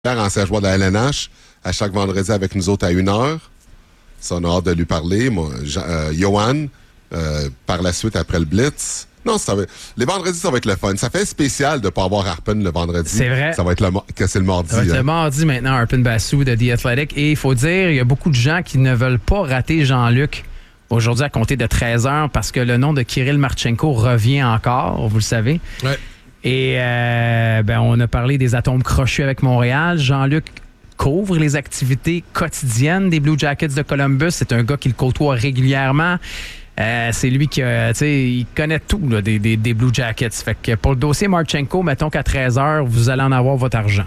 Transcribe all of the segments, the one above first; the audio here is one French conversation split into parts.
ancien joueur de la LNH, à chaque vendredi avec nous autres à 1h. Ça, on a hâte de lui parler. Moi, Johan, par la suite, après le Blitz. Non, les vendredis, ça va être le fun. Ça fait spécial de ne pas avoir Harpen le vendredi. C'est vrai. Ça va être c'est le mardi. Ça va être le mardi maintenant, Harpen Bassou de The Athletic. Et il faut dire, il y a beaucoup de gens qui ne veulent pas rater Jean-Luc aujourd'hui à compter de 13h parce que le nom de Kirill Marchenko revient encore, vous le savez. Ouais. Et on a parlé des atomes crochus avec Montréal. Jean-Luc couvre les activités quotidiennes des Blue Jackets de Columbus. C'est un gars qui le côtoie régulièrement. C'est lui qui il connaît tout là, des Blue Jackets. Fait que pour le dossier Marchenko, mettons qu'à 13h, vous allez en avoir votre argent.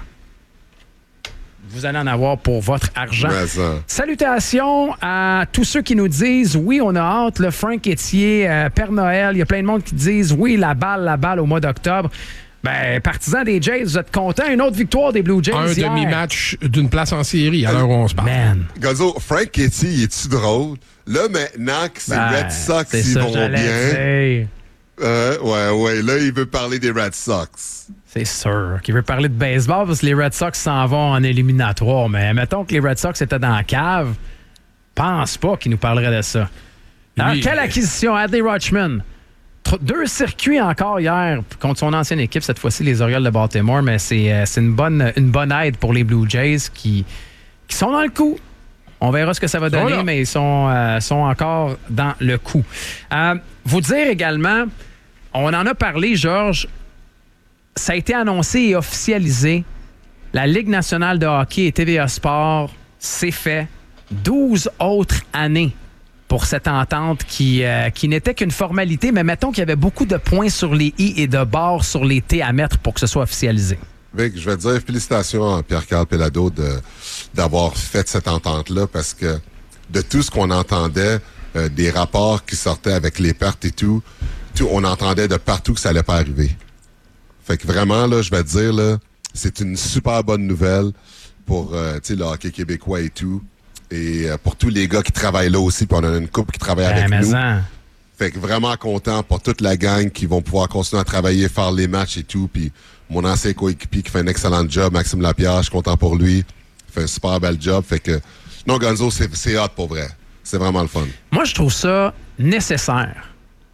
Vous allez en avoir pour votre argent. Salutations à tous ceux qui nous disent oui, on a hâte, le Frank Etier, Père Noël. Il y a plein de monde qui disent oui, la balle au mois d'octobre. Ben, partisans des Jays, vous êtes contents? Une autre victoire des Blue Jays hier. Demi-match d'une place en série à l'heure où on se parle. Man. Gazo, Frank Etier, il est-tu drôle? Là, maintenant que c'est Red Sox, ils vont bien. Ouais, là, il veut parler des Red Sox. C'est sûr qu'il veut parler de baseball parce que les Red Sox s'en vont en éliminatoire. Mais mettons que les Red Sox étaient dans la cave, pense pas qu'il nous parlerait de ça. Alors, quelle acquisition? Adley Rutschman. 2 circuits encore hier contre son ancienne équipe, cette fois-ci les Orioles de Baltimore, mais c'est une bonne aide pour les Blue Jays qui sont dans le coup. On verra ce que ça va donner, mais ils sont encore dans le coup. Vous dire également, on en a parlé, Georges, ça a été annoncé et officialisé. La Ligue nationale de hockey et TVA Sport, c'est fait. 12 autres années pour cette entente qui n'était qu'une formalité, mais mettons qu'il y avait beaucoup de points sur les i et de barres sur les t à mettre pour que ce soit officialisé. Vic, je vais te dire félicitations à Pierre-Carl Pellado d'avoir fait cette entente-là parce que de tout ce qu'on entendait, des rapports qui sortaient avec les pertes et tout, on entendait de partout que ça allait pas arriver. Fait que vraiment, là, je vais te dire, là, c'est une super bonne nouvelle pour le hockey québécois et tout. Et pour tous les gars qui travaillent là aussi, puis on a une couple qui travaille avec nous. Fait que vraiment content pour toute la gang qui vont pouvoir continuer à travailler, faire les matchs et tout. Puis mon ancien coéquipier qui fait un excellent job, Maxime Lapierre, je suis content pour lui. Il fait un super bel job. Fait que, non, Gonzo, c'est hot pour vrai. C'est vraiment le fun. Moi, je trouve ça nécessaire.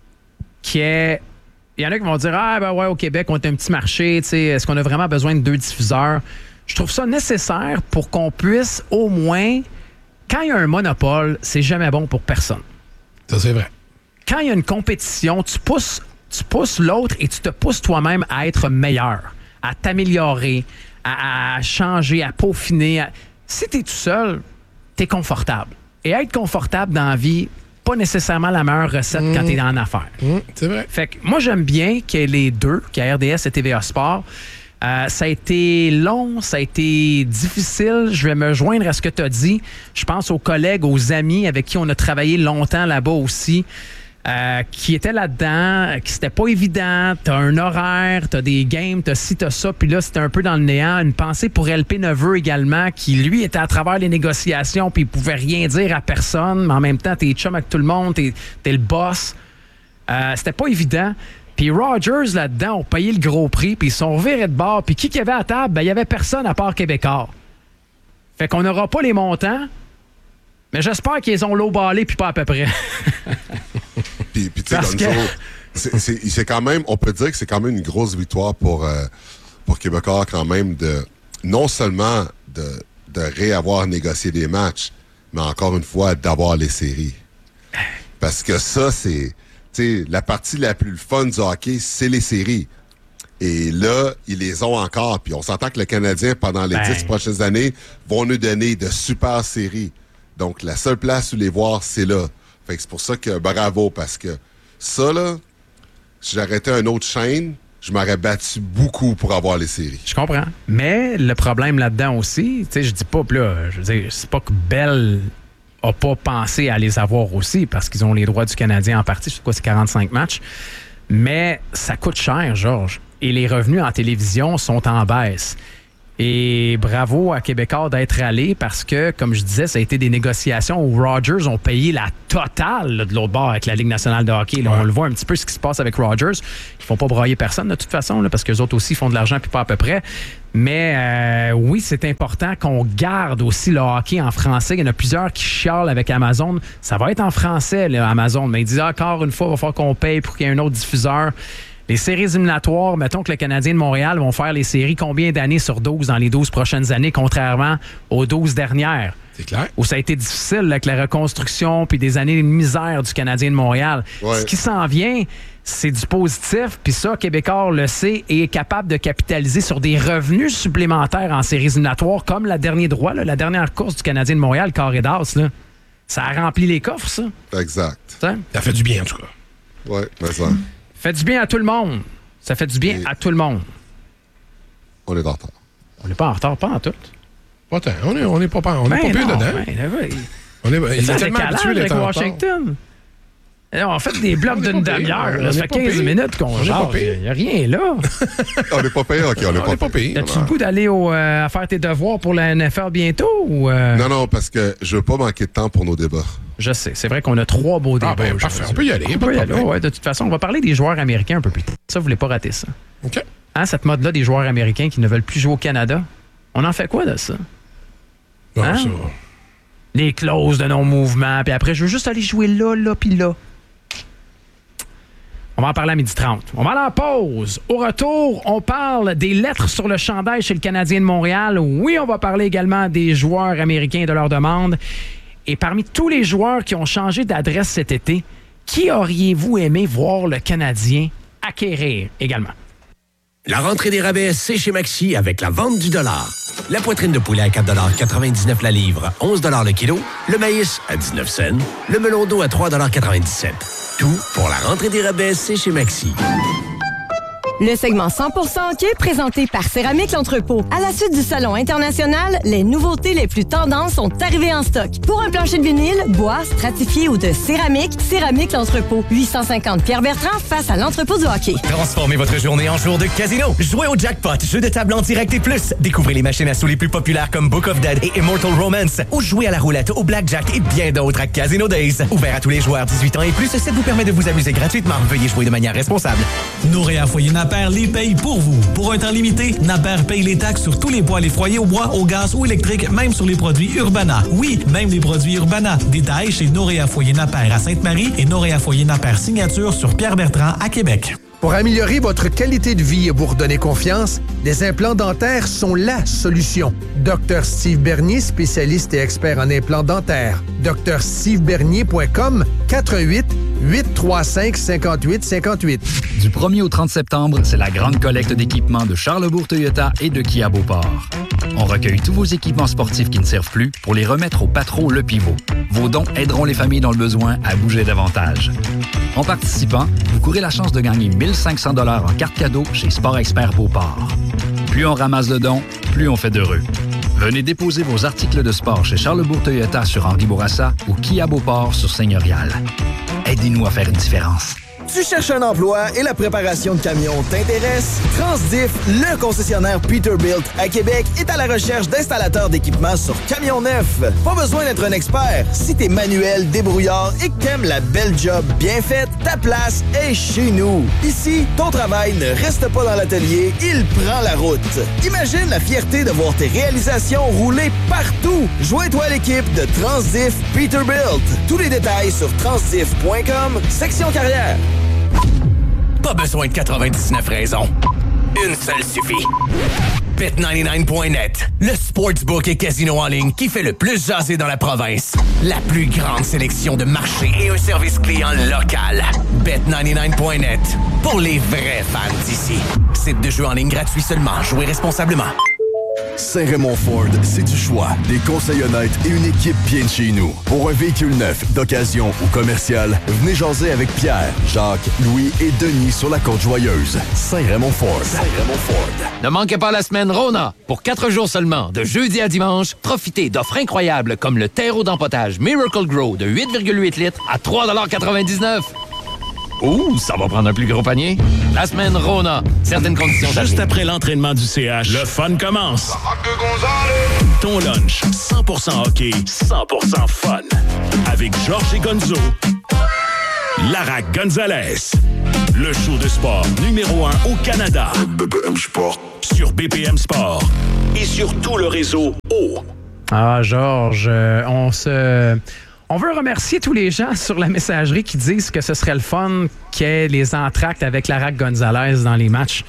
Il y en a qui vont dire au Québec, on est un petit marché. Est-ce qu'on a vraiment besoin de 2 diffuseurs? Je trouve ça nécessaire pour qu'on puisse au moins. Quand il y a un monopole, c'est jamais bon pour personne. Ça, c'est vrai. Quand il y a une compétition, tu pousses l'autre et tu te pousses toi-même à être meilleur, à t'améliorer, à changer, à peaufiner. Si tu es tout seul, tu es confortable. Et être confortable dans la vie, pas nécessairement la meilleure recette quand tu es dans l'affaire. C'est vrai. Fait que moi, j'aime bien qu'il y ait les deux, qu'il y ait RDS et TVA Sport. Ça a été long, ça a été difficile. Je vais me joindre à ce que tu as dit. Je pense aux collègues, aux amis avec qui on a travaillé longtemps là-bas aussi, qui étaient là-dedans, qui c'était pas évident. T'as un horaire, t'as des games, t'as ci, t'as ça, puis là, c'était un peu dans le néant. Une pensée pour LP Neveu également, qui, lui, était à travers les négociations, puis il pouvait rien dire à personne, mais en même temps, t'es chum avec tout le monde, t'es le boss. C'était pas évident. Puis Rogers, là-dedans, ont payé le gros prix, puis ils sont virés de bord. Puis qui y avait à table? Ben, il y avait personne à part Québécois. Fait qu'on n'aura pas les montants, mais j'espère qu'ils ont lowballé, puis pas à peu près. Puis tu sais, Gonzo, c'est quand même, on peut dire que c'est quand même une grosse victoire pour Québécois quand même, non seulement de réavoir négocié des matchs, mais encore une fois, d'avoir les séries. Parce que ça, c'est... T'sais, la partie la plus fun du hockey, c'est les séries. Et là, ils les ont encore. Puis on s'entend que le Canadien, pendant les 10 prochaines années, vont nous donner de super séries. Donc, la seule place où les voir, c'est là. Fait que c'est pour ça que bravo, parce que ça, là, si j'arrêtais une autre chaîne, je m'aurais battu beaucoup pour avoir les séries. Je comprends. Mais le problème là-dedans aussi, tu sais, je dis pas, là, je veux dire, c'est pas que Bell n'a pas pensé à les avoir aussi parce qu'ils ont les droits du Canadien en partie. C'est quoi, c'est 45 matchs. Mais ça coûte cher, Georges. Et les revenus en télévision sont en baisse. Et bravo à Québécois d'être allé parce que, comme je disais, ça a été des négociations où Rogers ont payé la totale là, de l'autre bord avec la Ligue nationale de hockey. Là, on le voit un petit peu ce qui se passe avec Rogers. Ils font pas broyer personne de toute façon là, parce qu'eux autres aussi font de l'argent puis pas à peu près. Mais oui, c'est important qu'on garde aussi le hockey en français. Il y en a plusieurs qui chialent avec Amazon. Ça va être en français, là, Amazon. Mais ils disent encore une fois, il va falloir qu'on paye pour qu'il y ait un autre diffuseur. Les séries éliminatoires, mettons que le Canadien de Montréal vont faire les séries combien d'années sur 12 dans les 12 prochaines années, contrairement aux 12 dernières? C'est clair. Où ça a été difficile avec la reconstruction puis des années de misère du Canadien de Montréal. Ouais. Ce qui s'en vient, c'est du positif. Puis ça, Québécois le sait et est capable de capitaliser sur des revenus supplémentaires en séries éliminatoires, comme la dernière course du Canadien de Montréal, Carré d'As. Là. Ça a rempli les coffres, ça. Exact. Ça fait du bien, en tout cas. Oui, mais ça. Fait du bien à tout le monde. Ça fait du bien à tout le monde. On est en retard. On n'est pas en retard, pas en tout. Pas tant. On est pas pire dedans. Il est tellement habitué d'être en retard. Washington. On fait des blocs d'une demi-heure. Ça fait 15 minutes qu'on jase. Il n'y a rien là. On n'est pas payé, OK, on n'est pas payé. As-tu le goût d'aller à faire tes devoirs pour la NFL bientôt? Ou Non, parce que je veux pas manquer de temps pour nos débats. Je sais. C'est vrai qu'on a 3 beaux débats. Parfait. On peut y aller. Ouais, de toute façon, on va parler des joueurs américains un peu plus tard. Ça, vous voulez pas rater ça. OK. Hein, cette mode-là des joueurs américains qui ne veulent plus jouer au Canada, on en fait quoi de ça? Bon, Hein? ça. Les clauses de non-mouvement, puis après, je veux juste aller jouer là, puis là. On va en parler à 12h30. On va aller en pause. Au retour, on parle des lettres sur le chandail chez le Canadien de Montréal. Oui, on va parler également des joueurs américains et de leurs demandes. Et parmi tous les joueurs qui ont changé d'adresse cet été, qui auriez-vous aimé voir le Canadien acquérir également? La rentrée des rabais, c'est chez Maxi avec la vente du dollar. La poitrine de poulet à 4,99 la livre, 11 le kilo. Le maïs à 19 cents. Le melon d'eau à 3,97 $. Tout pour la rentrée des rabais, c'est chez Maxi. Le segment 100% hockey présenté par Céramique L'Entrepôt. À la suite du Salon international, les nouveautés les plus tendances sont arrivées en stock. Pour un plancher de vinyle, bois, stratifié ou de céramique, Céramique L'Entrepôt. 850 Pierre-Bertrand face à l'entrepôt du hockey. Transformez votre journée en jour de casino. Jouez au jackpot, jeu de table en direct et plus. Découvrez les machines à sous les plus populaires comme Book of Dead et Immortal Romance. Ou jouez à la roulette, au blackjack et bien d'autres à Casino Days. Ouvert à tous les joueurs 18 ans et plus, ça vous permet de vous amuser gratuitement. Veuillez jouer de manière responsable. Noréa Foyer Napper les paye pour vous. Pour un temps limité, Napper paye les taxes sur tous les poêles et foyers au bois, au gaz ou électrique, même sur les produits Urbana. Oui, même les produits Urbana. Détails chez Noréa Foyer Napper à Sainte-Marie et Noréa Foyer Napper Signature sur Pierre-Bertrand à Québec. Pour améliorer votre qualité de vie et vous redonner confiance, les implants dentaires sont la solution. Dr Steve Bernier, spécialiste et expert en implants dentaires. drstevebernier.com 418-835-5858. Du 1er au 30 septembre, c'est la grande collecte d'équipements de Charlesbourg Toyota et de Kia Beauport. On recueille tous vos équipements sportifs qui ne servent plus pour les remettre au Patro Le Pivot. Vos dons aideront les familles dans le besoin à bouger davantage. En participant, vous courez la chance de gagner 1 500 $ en carte cadeau chez Sport Expert Beauport. Plus on ramasse de dons, plus on fait d'heureux. Venez déposer vos articles de sport chez Charlesbourg Toyota sur Henri Bourassa ou Kia Beauport sur Seigneurial. Aidez-nous à faire une différence. Tu cherches un emploi et la préparation de camions t'intéresse? Transdiff, le concessionnaire Peterbilt à Québec, est à la recherche d'installateurs d'équipements sur camions neufs. Pas besoin d'être un expert. Si t'es manuel, débrouillard et que t'aimes la belle job bien faite, ta place est chez nous. Ici, ton travail ne reste pas dans l'atelier, il prend la route. Imagine la fierté de voir tes réalisations rouler partout. Joins-toi à l'équipe de Transdiff Peterbilt. Tous les détails sur transdiff.com, section carrière. Pas besoin de 99 raisons. Une seule suffit. Bet99.net, le sportsbook et casino en ligne qui fait le plus jaser dans la province. La plus grande sélection de marchés et un service client local. Bet99.net, pour les vrais fans d'ici. Site de jeu en ligne gratuit seulement. Jouez responsablement. Saint-Raymond Ford, c'est du choix, des conseils honnêtes et une équipe bien de chez nous. Pour un véhicule neuf, d'occasion ou commercial, venez jaser avec Pierre, Jacques, Louis et Denis sur la Côte-Joyeuse. Saint-Raymond Ford. Saint-Raymond Ford. Ne manquez pas la semaine Rona. Pour 4 jours seulement, de jeudi à dimanche, profitez d'offres incroyables comme le terreau d'empotage Miracle Grow de 8,8 litres à 3,99 $. Ouh, ça va prendre un plus gros panier. La semaine Rona. Certaines conditions. Juste après l'entraînement du CH, le fun commence. Ton lunch, 100% hockey, 100% fun. Avec Georges et Gonzo. Lara Gonzalez. Le show de sport numéro 1 au Canada. BPM Sport. Sur BPM Sport. Et sur tout le réseau O. Ah, Georges, on veut remercier tous les gens sur la messagerie qui disent que ce serait le fun qu'il y ait les entractes avec Lara Gonzalez dans les matchs.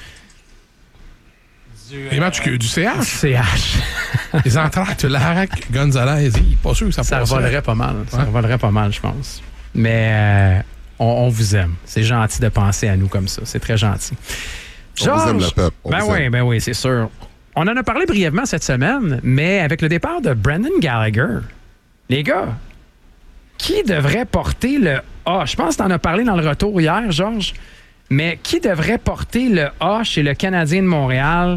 Les matchs du CH? Du CH. Les entractes, Lara Gonzalez, pas sûr que ça passerait. Ça revolerait pas mal. Ça revolerait pas mal, je pense. Mais on vous aime. C'est gentil de penser à nous comme ça. C'est très gentil. Georges, on vous aime le peuple. Ben oui, c'est sûr. On en a parlé brièvement cette semaine, mais avec le départ de Brendan Gallagher, les gars, qui devrait porter le A? Je pense que tu en as parlé dans le retour hier, Georges, mais qui devrait porter le A chez le Canadien de Montréal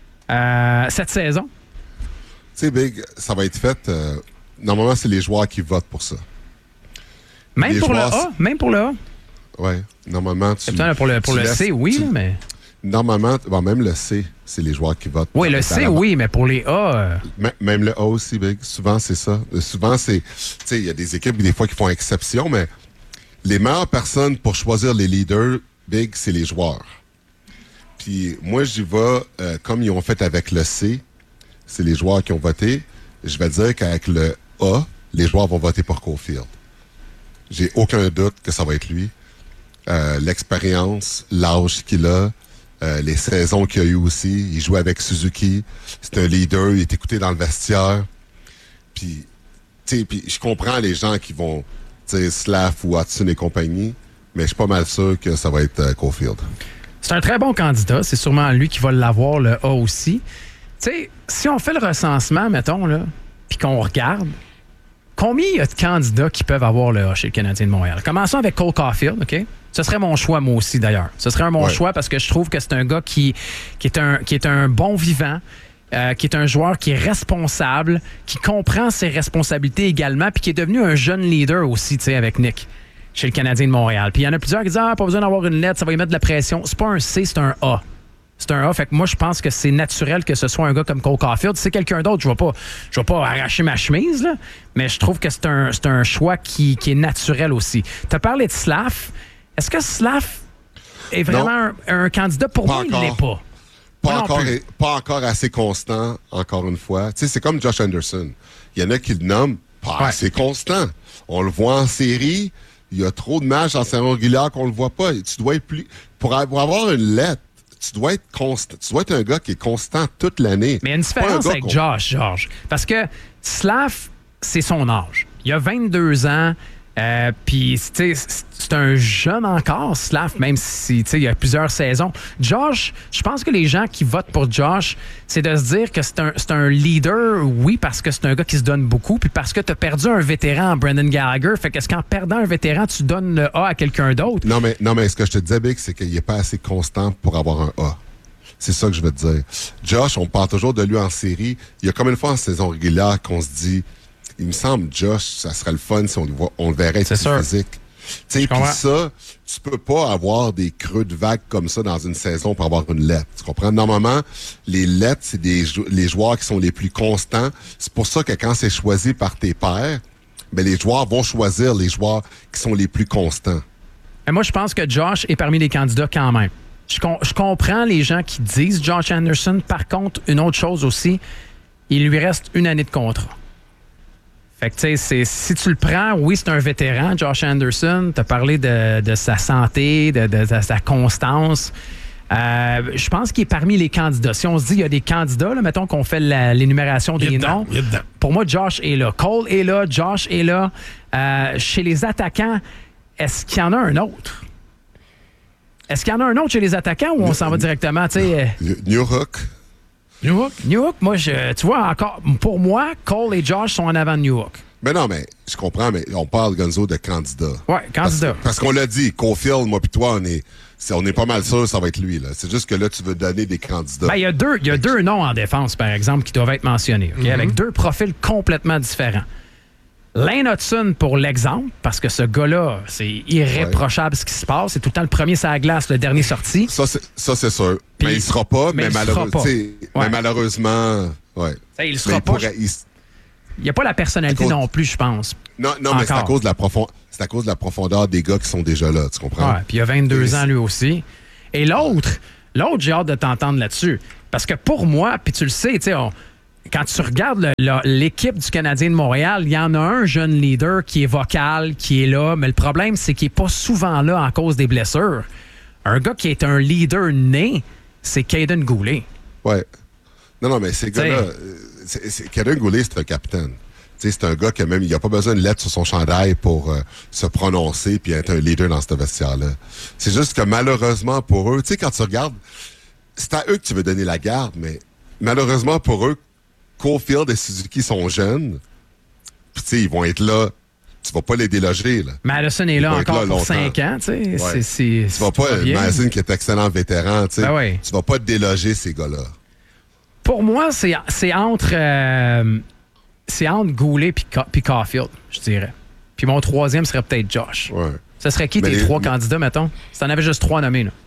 cette saison? Tu sais, Big, ça va être fait... normalement, c'est les joueurs qui votent pour ça. Même pour le A? Même pour le A? Oui, normalement... Pour le C, oui, mais... Normalement, même le C, c'est les joueurs qui votent. Oui, le C, oui, mais pour les A... Même le A aussi, Big. Souvent, c'est ça. Souvent, c'est... Tu sais, il y a des équipes, des fois, qui font exception, mais les meilleures personnes pour choisir les leaders, Big, c'est les joueurs. Puis moi, j'y vais comme ils ont fait avec le C. C'est les joueurs qui ont voté. Je vais dire qu'avec le A, les joueurs vont voter pour Caulfield. J'ai aucun doute que ça va être lui. L'expérience, l'âge qu'il a, les saisons qu'il a eues aussi. Il joue avec Suzuki. C'est un leader. Il est écouté dans le vestiaire. Puis, tu sais, je comprends les gens qui vont, tu sais, Slav ou Hudson et compagnie, mais je suis pas mal sûr que ça va être Caulfield. C'est un très bon candidat. C'est sûrement lui qui va l'avoir, le A aussi. Tu sais, si on fait le recensement, mettons, là, puis qu'on regarde, combien il y a de candidats qui peuvent avoir le A chez le Canadien de Montréal? Commençons avec Cole Caulfield, OK? Ce serait mon choix, moi aussi, d'ailleurs. Ce serait mon choix parce que je trouve que c'est un gars qui est un bon vivant, qui est un joueur qui est responsable, qui comprend ses responsabilités également, puis qui est devenu un jeune leader aussi, tu sais, avec Nick, chez le Canadien de Montréal. Puis il y en a plusieurs qui disent « Ah, pas besoin d'avoir une lettre, ça va y mettre de la pression. » C'est pas un C, c'est un A. C'est un A. Fait que moi, je pense que c'est naturel que ce soit un gars comme Cole Caulfield. Si c'est quelqu'un d'autre, je vais pas arracher ma chemise, là, mais je trouve que c'est un choix qui est naturel aussi. Tu as parlé de Slav. Est-ce que Slav est vraiment un candidat? Pour moi, il ne l'est pas. Pas encore assez constant, encore une fois. Tu sais, c'est comme Josh Anderson. Il y en a qui le nomment pas assez constant. On le voit en série. Il y a trop de matchs en saison régulière qu'on le voit pas. Tu dois être plus... Pour avoir une lettre, tu dois être constant. Tu dois être un gars qui est constant toute l'année. Mais il y a une différence avec Josh, Georges. Parce que Slav, c'est son âge. Il a 22 ans. Puis, tu sais, c'est un jeune encore, Slav, même si, tu sais, il y a plusieurs saisons. Josh, je pense que les gens qui votent pour Josh, c'est de se dire que c'est un leader, oui, parce que c'est un gars qui se donne beaucoup, puis parce que tu as perdu un vétéran, Brendan Gallagher. Fait qu'est-ce qu'en perdant un vétéran, tu donnes le A à quelqu'un d'autre? Non, mais ce que je te disais, Big, c'est qu'il n'est pas assez constant pour avoir un A. C'est ça que je veux te dire. Josh, on parle toujours de lui en série. Il y a comme une fois en saison régulière qu'on se dit... Il me semble, Josh, ça serait le fun si on le verrait être plus physique. Tu sais, puis ça, tu peux pas avoir des creux de vague comme ça dans une saison pour avoir une lettre. Tu comprends? Normalement, les lettres, c'est les joueurs qui sont les plus constants. C'est pour ça que quand c'est choisi par tes pairs, ben les joueurs vont choisir les joueurs qui sont les plus constants. Et moi, je pense que Josh est parmi les candidats quand même. Je comprends les gens qui disent Josh Anderson. Par contre, une autre chose aussi, il lui reste 1 année de contrat. Fait que, tu sais, si tu le prends, oui, c'est un vétéran, Josh Anderson. Tu as parlé de sa santé, de sa constance. Je pense qu'il est parmi les candidats. Si on se dit qu'il y a des candidats, là, mettons qu'on fait l'énumération des noms. Pour moi, Josh est là. Cole est là. Josh est là. Chez les attaquants, est-ce qu'il y en a un autre? Est-ce qu'il y en a un autre chez les attaquants ou on s'en va directement? Newhook. Newhook, moi, tu vois, encore, pour moi, Cole et Josh sont en avant de Newhook. Mais non, mais je comprends, mais on parle, Gonzo, de candidat. Oui, candidat. Parce qu'on l'a dit, Caulfield, moi puis toi, on est pas mal sûr que ça va être lui. Là. C'est juste que là, tu veux donner des candidats. Ben, il y a deux noms en défense, par exemple, qui doivent être mentionnés, okay? Avec 2 profils complètement différents. Lane Hudson pour l'exemple, parce que ce gars-là, c'est irréprochable ce qui se passe. C'est tout le temps le premier sur la glace, le dernier sorti. Ça, c'est sûr. Puis, mais il ne sera pas, mais malheureusement... Ouais. Il ne sera pas. Il n'y a pas la personnalité non plus, je pense. Non, mais c'est à cause de la profondeur des gars qui sont déjà là, tu comprends? Ouais, puis il a 22 ans lui aussi. Et l'autre, j'ai hâte de t'entendre là-dessus. Parce que pour moi, puis tu le sais, tu sais, quand tu regardes l'équipe du Canadien de Montréal, il y en a un jeune leader qui est vocal, qui est là, mais le problème, c'est qu'il n'est pas souvent là en cause des blessures. Un gars qui est un leader né, c'est Caden Goulet. Ouais. Non, mais ces gars-là, Caden Goulet, c'est un capitaine. T'sais, c'est un gars qui même, il n'a pas besoin de lettre sur son chandail pour se prononcer puis être un leader dans ce vestiaire-là. C'est juste que malheureusement pour eux, tu sais, quand tu regardes, c'est à eux que tu veux donner la garde, mais malheureusement pour eux, Caulfield et Suzuki sont jeunes. Puis, tu sais, ils vont être là. Tu vas pas les déloger, là. Madison est là encore pour 5 ans, tu sais. Tu vas pas... Madison, qui est excellent vétéran, tu sais. Ben tu vas pas te déloger, ces gars-là. Pour moi, c'est entre Goulet puis Caulfield, je dirais. Puis mon troisième serait peut-être Josh. Ouais. Ce serait qui tes trois candidats, mettons? Si t'en avais juste 3 nommés, là.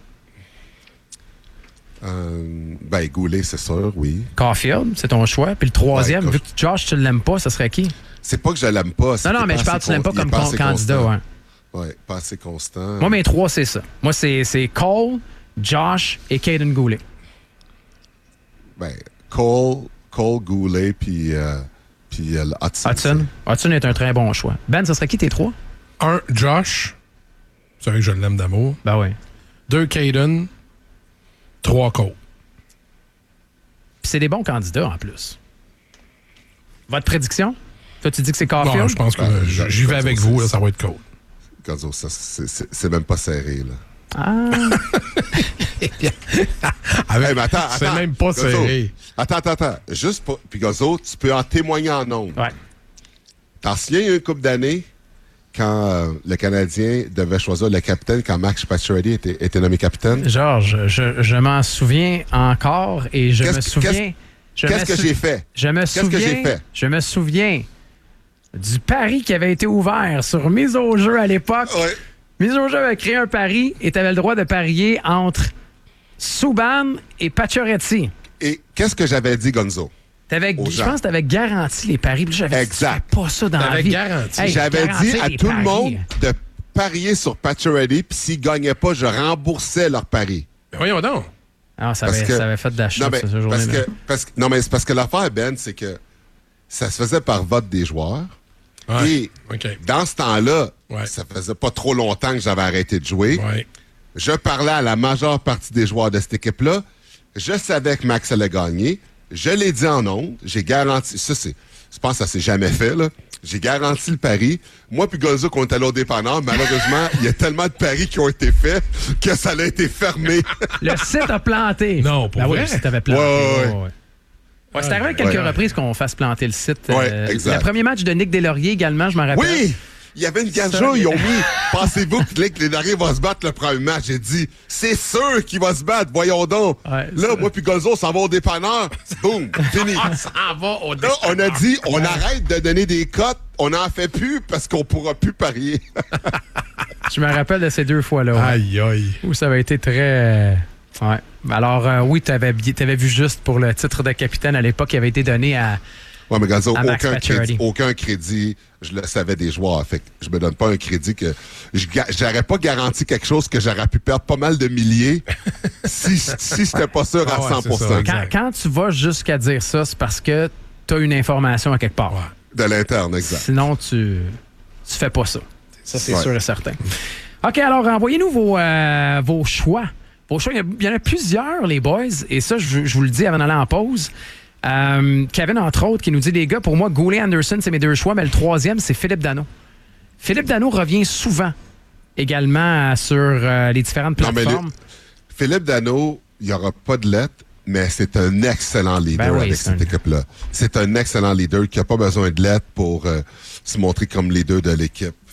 Goulet, c'est sûr, oui. Caulfield, c'est ton choix. Puis le troisième, vu que Josh, tu l'aimes pas, ce serait qui? C'est pas que je l'aime pas. Non, mais je parle, tu l'aimes pas comme candidat, ouais. Ouais, pas assez constant. Moi, mes 3, c'est ça. Moi, c'est Cole, Josh et Caden Goulet. Cole, Goulet, puis Hudson. Hudson est un très bon choix. Ben, ce serait qui tes 3? 1, Josh. C'est vrai que je l'aime d'amour. Ben oui. 2, Caden. 3, Cole. Puis c'est des bons candidats, en plus. Votre prédiction? Toi, tu dis que c'est Caulfield? Non, je pense que j'y vais avec vous, là, ça va être Cole. Gonzo, ça, c'est même pas serré, là. Ah! Mais attends, c'est même pas Gonzo, serré. Attends. Juste pour... Puis Gonzo, tu peux en témoigner en nombre. Ouais. T'en souviens, il y a une couple d'années, quand le Canadien devait choisir le capitaine, quand Max Pacioretty était nommé capitaine? Georges, je m'en souviens encore et je me souviens... Qu'est-ce que j'ai fait? Je me souviens du pari qui avait été ouvert sur Mise au jeu à l'époque. Ouais. Mise au jeu avait créé un pari et tu avais le droit de parier entre Subban et Pacioretty. Et qu'est-ce que j'avais dit, Gonzo? Je pense que tu avais garanti les paris. Exact. Pas ça dans la vie. J'avais dit à tout le monde de parier sur Pacioretty, puis s'ils ne gagnaient pas, je remboursais leur pari. Mais voyons donc. Ah, ça avait fait de la chute, cette journée-là. Non, mais c'est parce que l'affaire, Ben, c'est que ça se faisait par vote des joueurs. Ouais, et dans ce temps-là, ça faisait pas trop longtemps que j'avais arrêté de jouer. Ouais. Je parlais à la majeure partie des joueurs de cette équipe-là. Je savais que Max allait gagner. Je l'ai dit en ondes. J'ai garanti... Je pense que ça s'est jamais fait, là. J'ai garanti le pari. Moi puis Gonzo, qu'on est allé au dépanneur, malheureusement, il y a tellement de paris qui ont été faits que ça a été fermé. Le site a planté. Non, pour vrai? Oui, le site avait planté. Ouais, c'est arrivé à quelques reprises qu'on fasse planter le site. Exact. Le premier match de Nick Deslauriers également, je m'en rappelle. Oui! Il y avait une gageure, ils ont mis « Pensez-vous que Nick Deslauriers va se battre le premier match? » J'ai dit « C'est sûr qu'il va se battre, voyons donc. Là, moi puis Gonzo, on s'en va au dépanneur. Boum, fini. On s'en va au dépanneur. Là, on a dit, on arrête de donner des cotes, on n'en fait plus parce qu'on pourra plus parier. Je me rappelle de ces 2 fois-là. Aïe, aïe. Où ça avait été très... Ouais. Alors, oui, tu avais vu juste pour le titre de capitaine à l'époque qui avait été donné à... Oui, mais Gonzo, aucun crédit, je le savais des joueurs. Fait que je me donne pas un crédit que... J'aurais pas garanti quelque chose que j'aurais pu perdre pas mal de milliers si c'était pas sûr à 100%. Quand tu vas jusqu'à dire ça, c'est parce que tu as une information à quelque part. Ouais. De l'interne, exact. Sinon, tu fais pas ça. Ça, c'est sûr et certain. OK, alors, envoyez-nous vos choix. Vos choix, il y en a plusieurs, les boys, et ça, je vous le dis avant d'aller en pause. Kevin, entre autres, qui nous dit, les gars, pour moi, Goulet, Anderson, c'est mes 2 choix, mais le troisième, c'est Philippe Danault. Philippe Danault revient souvent également sur les différentes plateformes. Philippe Danault, il n'y aura pas de lettre, mais c'est un excellent leader avec cette équipe-là. C'est un excellent leader qui n'a pas besoin de lettre pour se montrer comme leader de l'équipe.